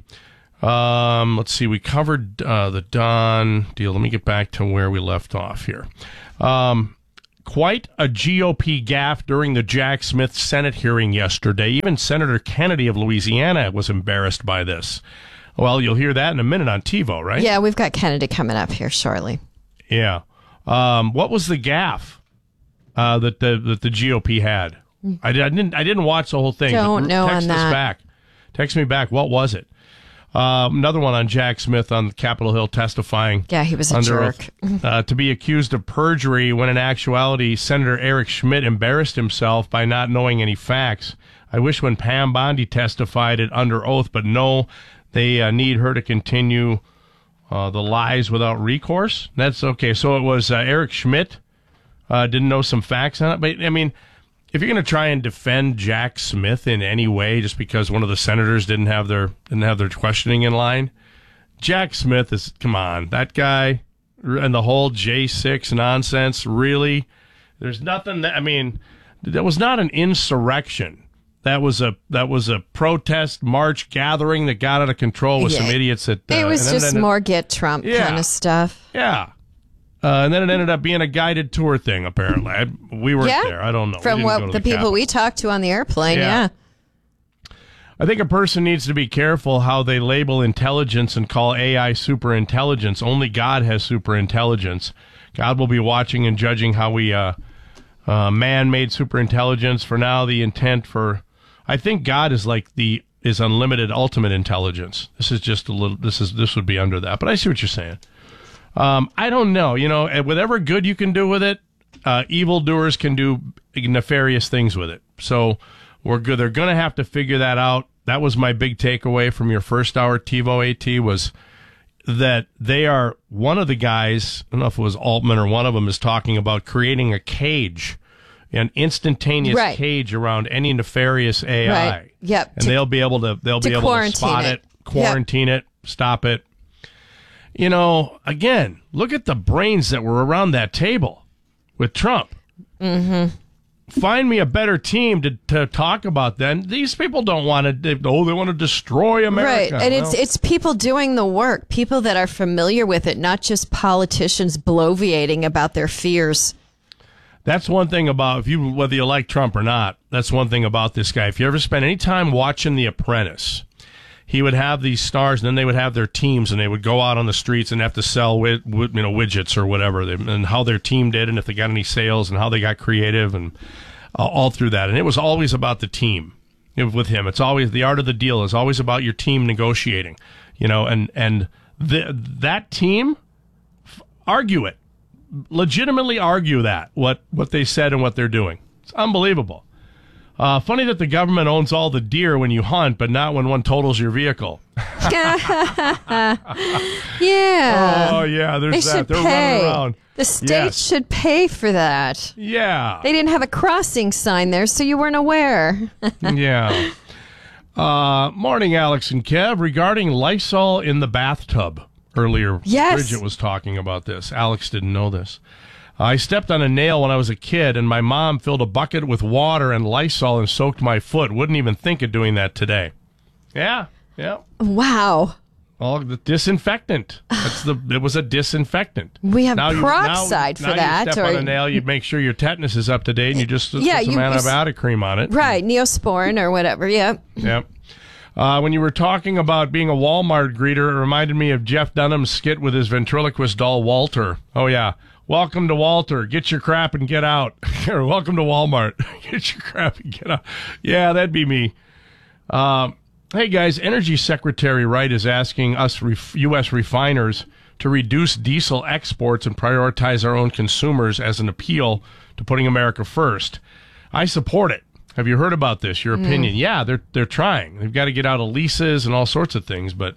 Speaker 10: Um, let's see. We covered uh, the Don deal. Let me get back to where we left off here. Um, quite a G O P gaffe during the Jack Smith Senate hearing yesterday. Even Senator Kennedy of Louisiana was embarrassed by this. Well, you'll hear that in a minute on TiVo, right?
Speaker 11: Yeah, we've got Kennedy coming up here shortly.
Speaker 10: Yeah. Um, what was the gaffe uh, that the that the G O P had? I, did, I didn't. I didn't watch the whole thing.
Speaker 11: Don't know
Speaker 10: Text
Speaker 11: on
Speaker 10: us
Speaker 11: that.
Speaker 10: back. Text me back. What was it? Uh, another one on Jack Smith on Capitol Hill testifying.
Speaker 11: Yeah, he was a
Speaker 10: under
Speaker 11: jerk.
Speaker 10: oath, uh, to be accused of perjury when in actuality Senator Eric Schmidt embarrassed himself by not knowing any facts. I wish when Pam Bondi testified it under oath, but no, they uh, need her to continue uh, the lies without recourse. That's okay. So it was uh, Eric Schmidt uh, didn't know some facts on it. But, I mean, if you're going to try and defend Jack Smith in any way just because one of the senators didn't have their didn't have their questioning in line, Jack Smith is, come on, that guy and the whole J six nonsense, really? There's nothing that, I mean, that was not an insurrection. That was a that was a protest march gathering that got out of control with
Speaker 11: Yeah.
Speaker 10: some idiots that uh,
Speaker 11: It was
Speaker 10: and then-
Speaker 11: just
Speaker 10: then-
Speaker 11: more get Trump
Speaker 10: Yeah.
Speaker 11: kind of stuff.
Speaker 10: Yeah. Uh, and then it ended up being a guided tour thing, apparently. I, we weren't
Speaker 11: Yeah.
Speaker 10: there. I don't know. We
Speaker 11: From
Speaker 10: didn't
Speaker 11: what
Speaker 10: go to
Speaker 11: the, people
Speaker 10: Capitol.
Speaker 11: we talked to on the airplane,
Speaker 10: Yeah.
Speaker 11: yeah.
Speaker 10: I think a person needs to be careful how they label intelligence and call A I superintelligence. Only God has superintelligence. God will be watching and judging how we uh, uh, man-made superintelligence. For now, the intent for, I think God is like the is unlimited ultimate intelligence. This is just a little. This is this would be under that. But I see what you're saying. Um, I don't know. You know, whatever good you can do with it, uh, evildoers can do nefarious things with it. So we're good. They're going to have to figure that out. That was my big takeaway from your first hour TiVo AT was that they are one of the guys. I don't know if it was Altman or one of them is talking about creating a cage, an instantaneous
Speaker 11: Right.
Speaker 10: cage around any nefarious A I.
Speaker 11: Right. Yep.
Speaker 10: And
Speaker 11: To-
Speaker 10: they'll be able to they'll
Speaker 11: to
Speaker 10: be able to
Speaker 11: quarantine
Speaker 10: spot
Speaker 11: it.
Speaker 10: it, quarantine it, stop it. You know, again, look at the brains that were around that table with Trump.
Speaker 11: Mm-hmm.
Speaker 10: Find me a better team to, to talk about then. These people don't want to, they, oh, they want to destroy America.
Speaker 11: Right, and it's
Speaker 10: Well,
Speaker 11: it's people doing the work, people that are familiar with it, not just politicians bloviating about their fears.
Speaker 10: that's one thing about, if you whether you like Trump or not, that's one thing about this guy. If you ever spend any time watching The Apprentice, he would have these stars, and then they would have their teams, and they would go out on the streets and have to sell wi- wi- you know widgets or whatever, they, and how their team did, and if they got any sales, and how they got creative, and uh, all through that. And it was always about the team with him. It's always the art of the deal is always about your team negotiating, you know, and and the, that team f- argue it, legitimately argue that what what they said and what they're doing. It's unbelievable. Uh, funny that the government owns all the deer when you hunt, but not when one totals your vehicle.
Speaker 11: Yeah.
Speaker 10: Oh, yeah, there's
Speaker 11: they
Speaker 10: that.
Speaker 11: Should
Speaker 10: They're
Speaker 11: pay.
Speaker 10: running around.
Speaker 11: The state
Speaker 10: Yes.
Speaker 11: should pay for that.
Speaker 10: Yeah.
Speaker 11: They didn't have a crossing sign there, so you weren't aware.
Speaker 10: Yeah. Uh, morning, Alex and Kev. Regarding Lysol in the bathtub earlier,
Speaker 11: Yes.
Speaker 10: Bridget was talking about this. Alex didn't know this. I stepped on a nail when I was a kid, and my mom filled a bucket with water and Lysol and soaked my foot. Wouldn't even think of doing that today. Yeah, yeah.
Speaker 11: Wow.
Speaker 10: All the disinfectant. That's the. It was a disinfectant.
Speaker 11: We have
Speaker 10: Now you-
Speaker 11: peroxide
Speaker 10: now,
Speaker 11: for
Speaker 10: now
Speaker 11: that,
Speaker 10: You step
Speaker 11: or-
Speaker 10: on a nail, you make sure your tetanus is up to date, and you just
Speaker 11: Yeah,
Speaker 10: put some
Speaker 11: you-
Speaker 10: antibiotic cream on it.
Speaker 11: Right, Neosporin or whatever, yep.
Speaker 10: Yep. Uh, when you were talking about being a Walmart greeter, it reminded me of Jeff Dunham's skit with his ventriloquist doll, Walter. Oh, yeah. Welcome to Walter. Get your crap and get out. Or welcome to Walmart. Get your crap and get out. Yeah, that'd be me. Uh, hey, guys, Energy Secretary Wright is asking us ref- U S refiners to reduce diesel exports and prioritize our own consumers as an appeal to putting America first. I support it. Have you heard about this? Your
Speaker 11: Mm.
Speaker 10: opinion? Yeah, they're they're trying. They've got to get out of leases and all sorts of things, but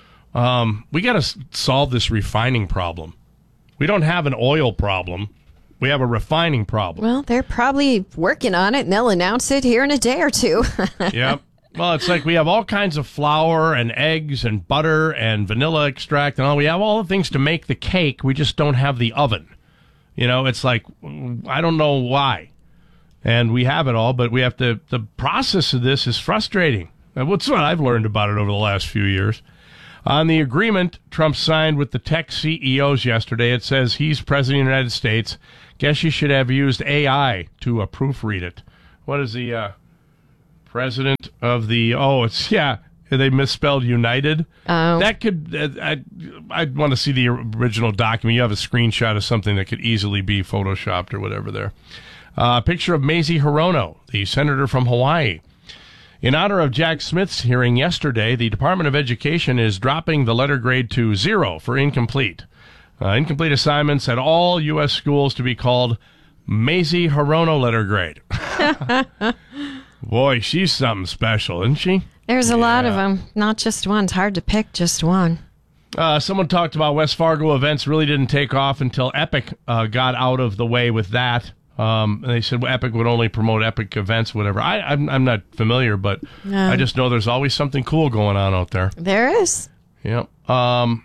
Speaker 10: um, we got to s- solve this refining problem. We don't have an oil problem. we have a refining problem.
Speaker 11: Well, they're probably working on it, and they'll announce it here in a day or two.
Speaker 10: Yep. Well, it's like we have all kinds of flour and eggs and butter and vanilla extract and all. We have all the things to make the cake. We just don't have the oven. You know, it's like, I don't know why. And we have it all, but we have to, the process of this is frustrating. That's what I've learned about it over the last few years. On the agreement Trump signed with the tech C E Os yesterday, it says he's president of the United States. Guess you should have used A I to uh, proofread it. What is the uh, president of the, oh, it's, yeah, they misspelled United.
Speaker 11: Oh.
Speaker 10: That could, uh, I, I'd want to see the original document. You have a screenshot of something that could easily be photoshopped or whatever there. A uh, picture of Mazie Hirono, the senator from Hawaii. In honor of Jack Smith's hearing yesterday, the Department of Education is dropping the letter grade to zero for incomplete. Uh, incomplete assignments at all U S schools to be called Mazie Hirono letter grade. Boy, she's something special, isn't she?
Speaker 11: There's a
Speaker 10: yeah.
Speaker 11: lot of them, not just one. It's hard to pick just one.
Speaker 10: Uh, someone talked about West Fargo events really didn't take off until Epic uh, got out of the way with that. Um, and they said well, Epic would only promote Epic events, whatever. I, I'm, I'm not familiar, but
Speaker 11: No.
Speaker 10: I just know there's always something cool going on out there.
Speaker 11: There is.
Speaker 10: Yep. Um,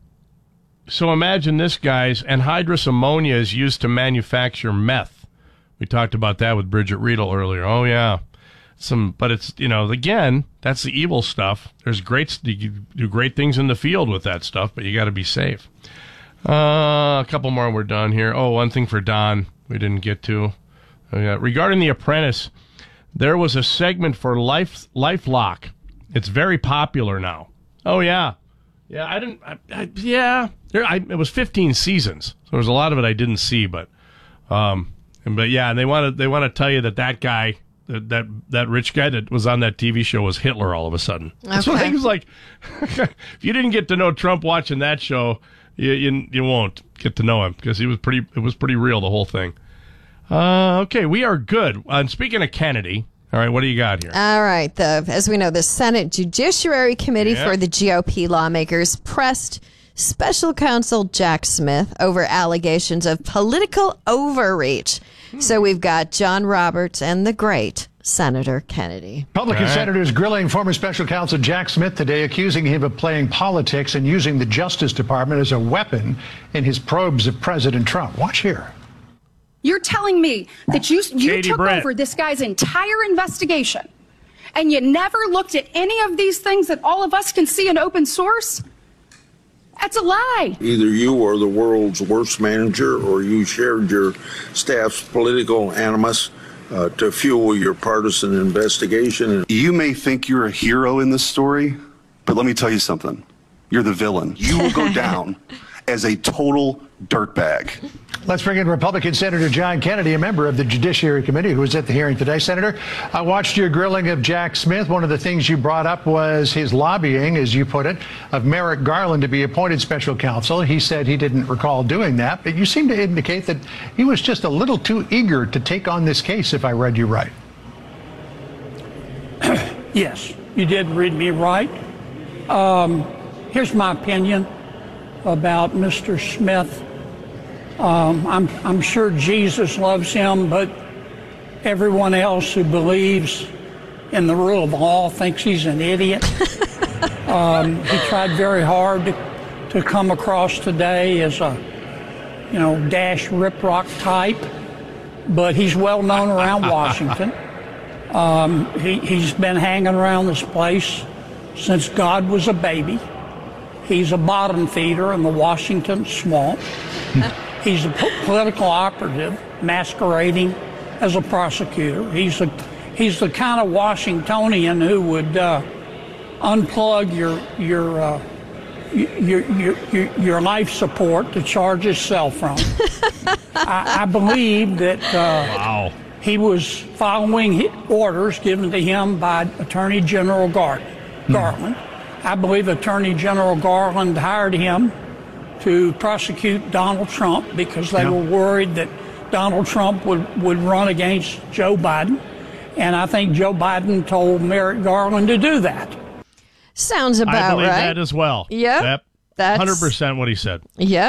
Speaker 10: so imagine this, guys. Anhydrous ammonia is used to manufacture meth. We talked about that with Bridget Riedel earlier. Oh, yeah. Some, but it's, you know, again, that's the evil stuff. There's great, you do great things in the field with that stuff, but you got to be safe. Uh, a couple more, we're done here. Oh, one thing for Don we didn't get to. Oh, yeah. Regarding The Apprentice, there was a segment for Life LifeLock. It's very popular now. Oh, yeah. Yeah, I didn't, I, I, yeah. There, I, it was fifteen seasons, so there was a lot of it I didn't see, but, um, and, but yeah, and they want to, they want to tell you that that guy, that, that, that rich guy that was on that T V show was Hitler all of a sudden. That's what I think. It's like, if you didn't get to know Trump watching that show, You, you you won't get to know him because he was pretty. It was pretty real, the whole thing. Uh, okay, we are good. Uh, and speaking of Kennedy, all right, what do you got here?
Speaker 11: All right. The as we know, the Senate Judiciary Committee
Speaker 10: Yeah.
Speaker 11: for the G O P lawmakers pressed Special Counsel Jack Smith over allegations of political overreach.
Speaker 10: Hmm.
Speaker 11: So we've got John Roberts and the great Senator Kennedy.
Speaker 2: Republican
Speaker 11: All right.
Speaker 2: senators grilling former special counsel Jack Smith today, accusing him of playing politics and using the Justice Department as a weapon in his probes of President Trump. Watch here.
Speaker 3: You're telling me that you you
Speaker 2: Katie
Speaker 3: took
Speaker 2: Britt.
Speaker 3: over this guy's entire investigation and you never looked at any of these things that all of us can see in open source? That's a lie.
Speaker 5: Either you are the world's worst manager or you shared your staff's political animus uh, to fuel your partisan investigation.
Speaker 24: You may think you're a hero in this story, but let me tell you something. You're the villain. You will go down as a total dirtbag.
Speaker 2: Let's bring in Republican Senator John Kennedy, a member of the Judiciary Committee who was at the hearing today. Senator, I watched your grilling of Jack Smith. One of the things you brought up was his lobbying, as you put it, of Merrick Garland to be appointed special counsel. He said he didn't recall doing that, but you seem to indicate that he was just a little too eager to take on this case, if I read you right.
Speaker 25: Yes, you did read me right. Um, here's my opinion about Mister Smith. Um, I'm, I'm sure Jesus loves him, but everyone else who believes in the rule of law thinks he's an idiot. um, he tried very hard to, to come across today as a, you know, dash riprock type, but he's well known around Washington. Um, he, he's been hanging around this place since God was a baby. He's a bottom feeder in the Washington swamp. He's a po- political operative masquerading as a prosecutor. He's a he's the kind of Washingtonian who would uh, unplug your your, uh, your your your your life support to charge his cell phone. I, I believe that uh,
Speaker 10: wow.
Speaker 25: he was following orders given to him by Attorney General Gar- Garland. I believe Attorney General Garland hired him to prosecute Donald Trump because they
Speaker 2: Yeah.
Speaker 25: were worried that Donald Trump would, would run against Joe Biden. And I think Joe Biden told Merrick Garland to do that.
Speaker 11: Sounds about
Speaker 10: I believe
Speaker 11: right.
Speaker 10: that as well.
Speaker 11: Yep.
Speaker 10: Yep.
Speaker 11: That's
Speaker 10: one hundred percent what he said.
Speaker 11: Yep.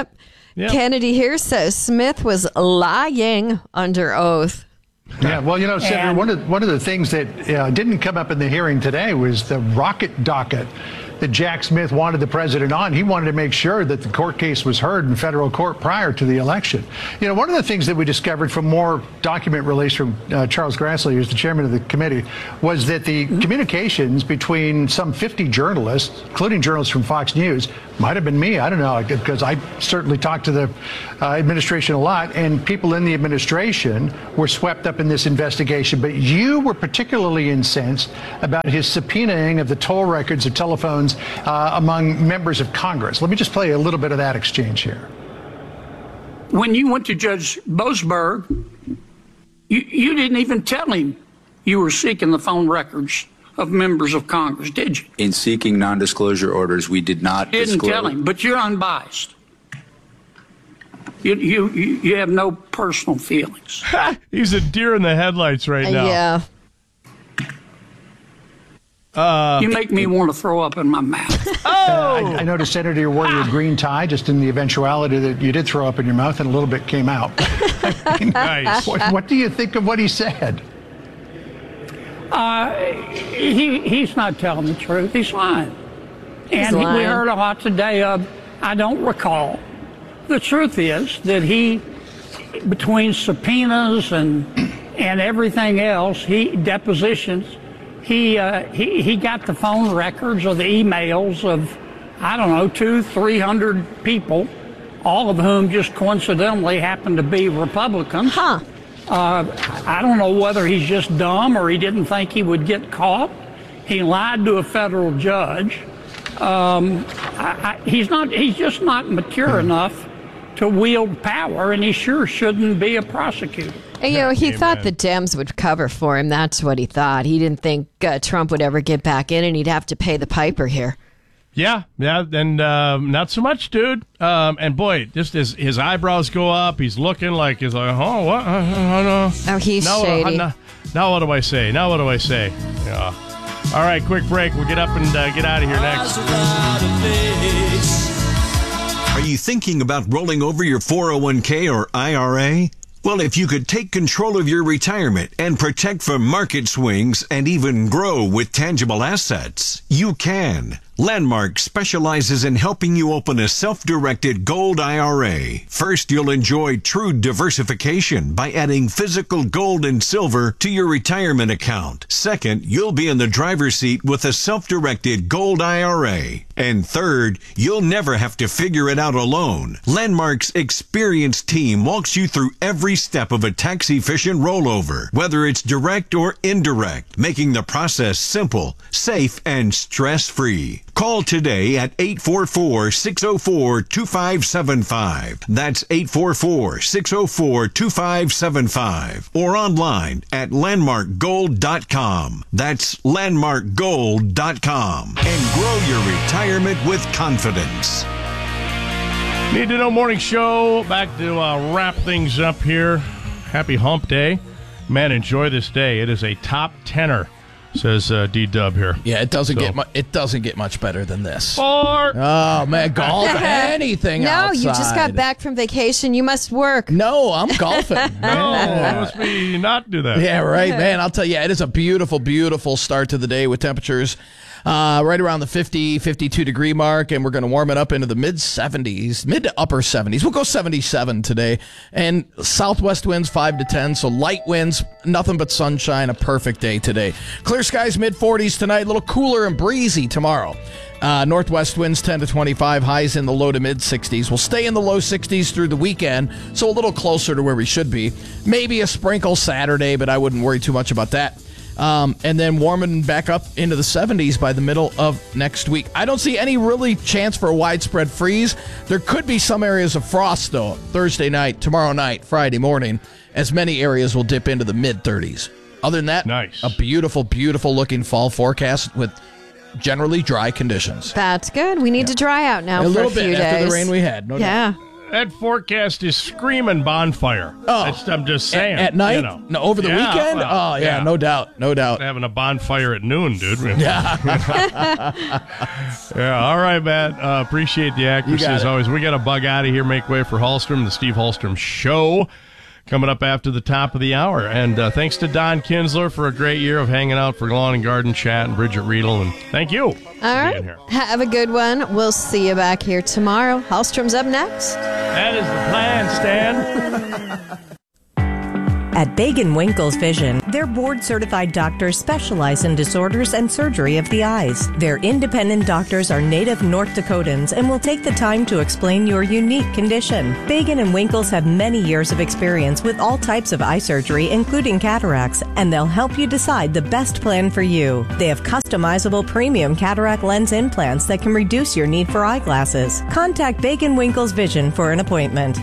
Speaker 10: Yeah.
Speaker 11: Kennedy here says Smith was lying under oath.
Speaker 2: Yeah, well, you know, Senator,
Speaker 25: And-
Speaker 2: one of one of the things that uh, didn't come up in the hearing today was the rocket docket that Jack Smith wanted the president on. He wanted to make sure that the court case was heard in federal court prior to the election. You know, one of the things that we discovered from more document release from uh, Charles Grassley, who's the chairman of the committee, was that the communications between some fifty journalists, including journalists from Fox News, might have been me, I don't know, because I certainly talked to the uh, administration a lot, and people in the administration were swept up in this investigation. But you were particularly incensed about his subpoenaing of the toll records of telephones uh, among members of Congress. Let me just play a little bit of that exchange here.
Speaker 25: When you went to Judge Boasberg, you, you didn't even tell him you were seeking the phone records of members of Congress, did you?
Speaker 4: In seeking non-disclosure orders, we did not
Speaker 25: Didn't
Speaker 4: disclose.
Speaker 25: tell him, but you're unbiased. You, you, you you have no personal feelings.
Speaker 10: He's a deer in the headlights right now.
Speaker 11: Yeah.
Speaker 10: Uh,
Speaker 25: you make me want to throw up in my mouth.
Speaker 2: Uh, I, I noticed, Senator, you're wearing a green tie, just in the eventuality that you did throw up in your mouth and a little bit came out. I mean,
Speaker 10: Nice.
Speaker 2: What, what do you think of what he said?
Speaker 25: Uh, he he's not telling the truth. He's lying. And he- we
Speaker 11: lying.
Speaker 25: heard a lot today of, I don't recall. The truth is that he, between subpoenas and and everything else, he depositions, he uh, he he got the phone records or the emails of, I don't know, two, three hundred people, all of whom just coincidentally happen to be Republicans.
Speaker 11: Huh.
Speaker 25: Uh, I don't know whether he's just dumb or he didn't think he would get caught. He lied to a federal judge. Um, I, I, he's not. He's just not mature enough to wield power, and he sure shouldn't be a prosecutor.
Speaker 11: And, you know, he
Speaker 10: Amen.
Speaker 11: thought the Dems would cover for him. That's what he thought. He didn't think uh, Trump would ever get back in, and he'd have to pay the piper here.
Speaker 10: Yeah, yeah, and um, not so much, dude. Um, and boy, just as his eyebrows go up, he's looking like he's like, oh, what? Uh, uh, no.
Speaker 11: Oh, he's
Speaker 10: now,
Speaker 11: shady.
Speaker 10: Uh, now, now what do I say? Now what do I say? Yeah. All right, quick break. We'll get up and uh, get out of here next.
Speaker 8: Are you thinking about rolling over your four oh one k or I R A? Well, if you could take control of your retirement and protect from market swings and even grow with tangible assets, you can. Landmark specializes in helping you open a self-directed gold I R A. First, you'll enjoy true diversification by adding physical gold and silver to your retirement account. Second, you'll be in the driver's seat with a self-directed gold I R A. And third, you'll never have to figure it out alone. Landmark's experienced team walks you through every step of a tax-efficient rollover, whether it's direct or indirect, making the process simple, safe, and stress-free. Call today at eight four four, six oh four, two five seven five. That's eight four four, six oh four, two five seven five. Or online at landmark gold dot com. That's landmark gold dot com. And grow your retirement with confidence.
Speaker 10: Need to Know Morning Show. Back to uh, wrap things up here. Happy hump day. Man, enjoy this day. It is a top tenner, says uh, D-Dub here.
Speaker 7: Yeah, it doesn't
Speaker 10: So-
Speaker 7: get mu- it doesn't get much better than this.
Speaker 10: Four.
Speaker 7: Oh man, golf, anything
Speaker 11: No,
Speaker 7: outside.
Speaker 11: you just got back from vacation. You must work.
Speaker 7: No, I'm golfing.
Speaker 10: No,
Speaker 7: Yeah.
Speaker 10: it must be not do that.
Speaker 7: Yeah, right, man. I'll tell you, it is a beautiful, beautiful start to the day with temperatures uh, right around the fifty, fifty-two degree mark, and we're going to warm it up into the mid seventies, mid to upper seventies. We'll go seventy-seven today, and southwest winds five to ten, so light winds, nothing but sunshine, a perfect day today. Clear skies mid forties tonight, a little cooler and breezy tomorrow. Uh, northwest winds ten to twenty-five, highs in the low to mid sixties. We'll stay in the low sixties through the weekend, so a little closer to where we should be. Maybe a sprinkle Saturday, but I wouldn't worry too much about that. Um, and then warming back up into the seventies by the middle of next week. I don't see any really chance for a widespread freeze. There could be some areas of frost, though, Thursday night, tomorrow night, Friday morning, as many areas will dip into the mid thirties. Other than that,
Speaker 10: nice.
Speaker 7: A beautiful, beautiful looking fall forecast with generally dry conditions.
Speaker 11: That's good. We need to dry out now
Speaker 7: A
Speaker 11: for
Speaker 7: little
Speaker 11: a few
Speaker 7: bit
Speaker 11: days.
Speaker 7: after the rain we had, no
Speaker 11: yeah.
Speaker 7: doubt.
Speaker 10: that forecast is screaming bonfire.
Speaker 7: Oh,
Speaker 10: That's, I'm just saying.
Speaker 7: At, at night?
Speaker 10: You know.
Speaker 7: No, over the
Speaker 10: Yeah,
Speaker 7: weekend?
Speaker 10: well,
Speaker 7: oh, yeah,
Speaker 10: yeah,
Speaker 7: no doubt. No doubt.
Speaker 10: Having a bonfire at noon, dude.
Speaker 7: Yeah.
Speaker 10: Yeah, all right, Matt. Uh, appreciate the accuracy as
Speaker 7: it.
Speaker 10: always. We got to bug out of here, make way for Hallstrom, the Steve Hallstrom Show, coming up after the top of the hour. And uh, thanks to Don Kinsler for a great year of hanging out for Lawn and Garden Chat, and Bridget Riedel. And thank you.
Speaker 11: All right. Have a good one. We'll see you back here tomorrow. Hallstrom's up next.
Speaker 10: That is the plan, Stan.
Speaker 9: At Bagan Winkles Vision, their board-certified doctors specialize in disorders and surgery of the eyes. Their independent doctors are native North Dakotans and will take the time to explain your unique condition. Bagan and Winkles have many years of experience with all types of eye surgery, including cataracts, and they'll help you decide the best plan for you. They have customizable premium cataract lens implants that can reduce your need for eyeglasses. Contact Bagan Winkles Vision for an appointment.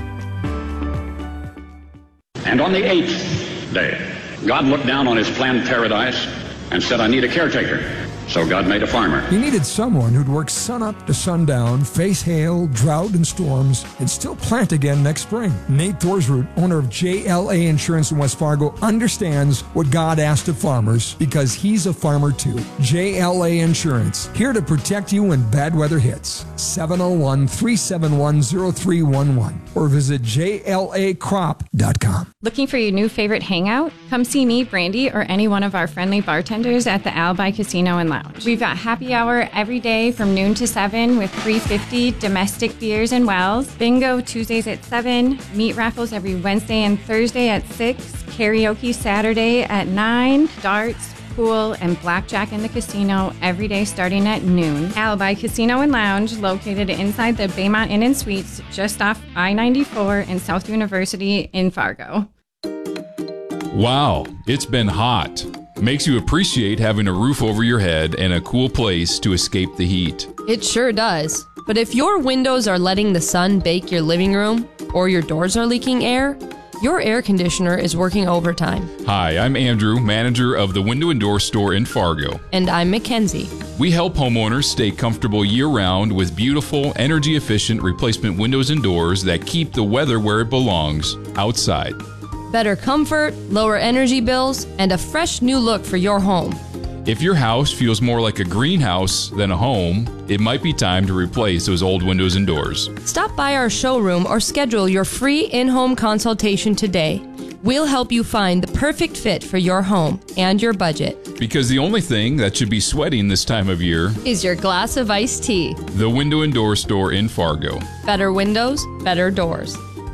Speaker 12: And on the eighth day, God looked down on his planned paradise and said, I need a caretaker. So God made a farmer.
Speaker 13: He needed someone who'd work sun up to sundown, face hail, drought, and storms, and still plant again next spring. Nate Thorsroot, owner of J L A Insurance in West Fargo, understands what God asked of farmers because he's a farmer too. J L A Insurance, here to protect you when bad weather hits. seven oh one, three seven one, oh three one one or visit J L A crop dot com.
Speaker 14: Looking for your new favorite hangout? Come see me, Brandy, or any one of our friendly bartenders at the Alibi Casino and Lounge. We've got happy hour every day from noon to seven with three fifty domestic beers and wells. Bingo Tuesdays at seven. Meat raffles every Wednesday and Thursday at six. Karaoke Saturday at nine. Darts, pool, and blackjack in the casino every day starting at noon. Alibi Casino and Lounge, located inside the Baymont Inn and Suites, just off I ninety-four in South University in Fargo.
Speaker 15: Wow, it's been hot. Makes you appreciate having a roof over your head and a cool place to escape the heat.
Speaker 26: It sure does. But if your windows are letting the sun bake your living room, or your doors are leaking air, your air conditioner is working overtime.
Speaker 15: Hi, I'm Andrew, manager of the Window and Door Store in Fargo.
Speaker 26: And I'm Mackenzie.
Speaker 15: We help homeowners stay comfortable year-round with beautiful, energy-efficient replacement windows and doors that keep the weather where it belongs, outside.
Speaker 26: Better comfort, lower energy bills, and a fresh new look for your home.
Speaker 15: If your house feels more like a greenhouse than a home, it might be time to replace those old windows and doors.
Speaker 26: Stop by our showroom or schedule your free in-home consultation today. We'll help you find the perfect fit for your home and your budget.
Speaker 15: Because the only thing that should be sweating this time of year
Speaker 26: is your glass of iced tea.
Speaker 15: The Window and Door Store in Fargo.
Speaker 26: Better windows, better doors.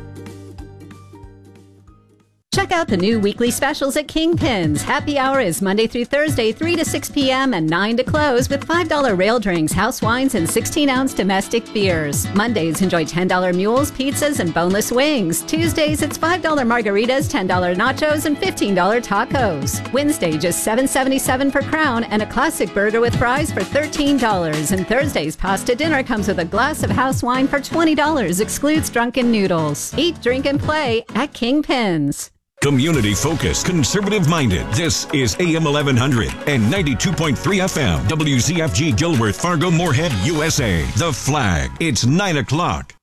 Speaker 27: Check out the new weekly specials at Kingpins. Happy hour is Monday through Thursday, three to six p.m. and nine to close with five dollar rail drinks, house wines, and sixteen ounce domestic beers. Mondays, enjoy ten dollar mules, pizzas, and boneless wings. Tuesdays, it's five dollar margaritas, ten dollar nachos, and fifteen dollar tacos. Wednesday, just seven seventy-seven per crown and a classic burger with fries for thirteen dollars. And Thursday's pasta dinner comes with a glass of house wine for twenty dollars, excludes drunken noodles. Eat, drink, and play at Kingpins.
Speaker 8: Community focused, conservative minded. This is A M eleven hundred and ninety-two point three F M. W Z F G Gilworth, Fargo, Moorhead, U S A. The Flag. It's nine o'clock.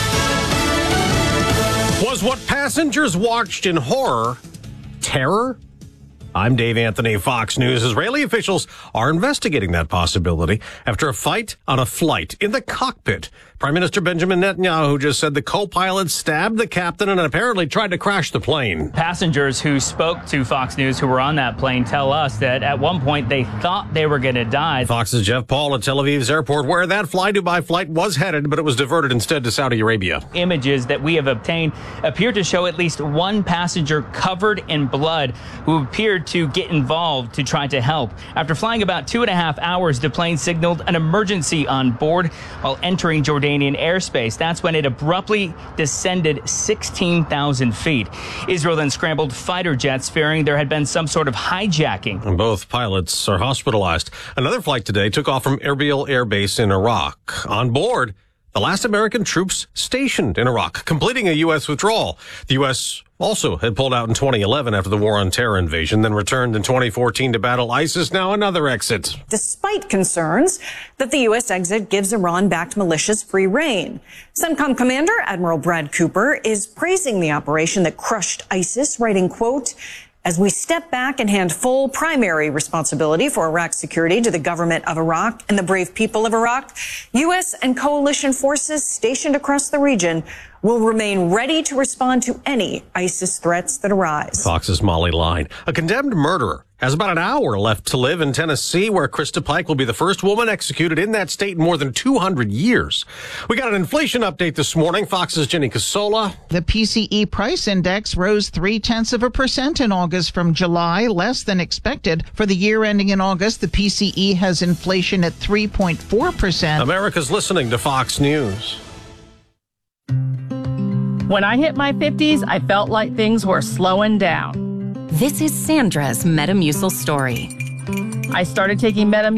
Speaker 28: Was what passengers watched in horror terror? I'm Dave Anthony, Fox News. Israeli officials are investigating that possibility after a fight on a flight in the cockpit. Prime Minister Benjamin Netanyahu just said the co-pilot stabbed the captain and apparently tried to crash the plane.
Speaker 17: Passengers who spoke to Fox News who were on that plane tell us that at one point they thought they were going to die.
Speaker 28: Fox's Jeff Paul at Tel Aviv's airport, where that Fly Dubai flight was headed, but it was diverted instead to Saudi Arabia.
Speaker 17: Images that we have obtained appear to show at least one passenger covered in blood who appeared to get involved to try to help. After flying about two and a half hours, the plane signaled an emergency on board while entering Jordanian airspace. That's when it abruptly descended sixteen thousand feet. Israel then scrambled fighter jets, fearing there had been some sort of hijacking.
Speaker 28: And both pilots are hospitalized. Another flight today took off from Erbil Air Base in Iraq. On board, the last American troops stationed in Iraq, completing a U S withdrawal. The U S also had pulled out in twenty eleven after the war on terror invasion, then returned in twenty fourteen to battle ISIS. Now another exit.
Speaker 1: Despite concerns that the U S exit gives Iran-backed militias free rein. CENTCOM Commander Admiral Brad Cooper is praising the operation that crushed ISIS, writing, quote, "As we step back and hand full primary responsibility for Iraq's security to the government of Iraq and the brave people of Iraq, U S and coalition forces stationed across the region will remain ready to respond to any ISIS threats that arise."
Speaker 28: Fox's Molly Line. A condemned murderer has about an hour left to live in Tennessee, where Krista Pike will be the first woman executed in that state in more than two hundred years. We got an inflation update this morning. Fox's Jenny Casola.
Speaker 16: The P C E price index rose three tenths of a percent in August from July, less than expected. For the year ending in August, the P C E has inflation at three point four percent.
Speaker 28: America's listening to Fox News.
Speaker 18: When I hit my fifties, I felt like things were slowing down.
Speaker 19: This is Sandra's Metamucil story.
Speaker 18: I started taking Metamucil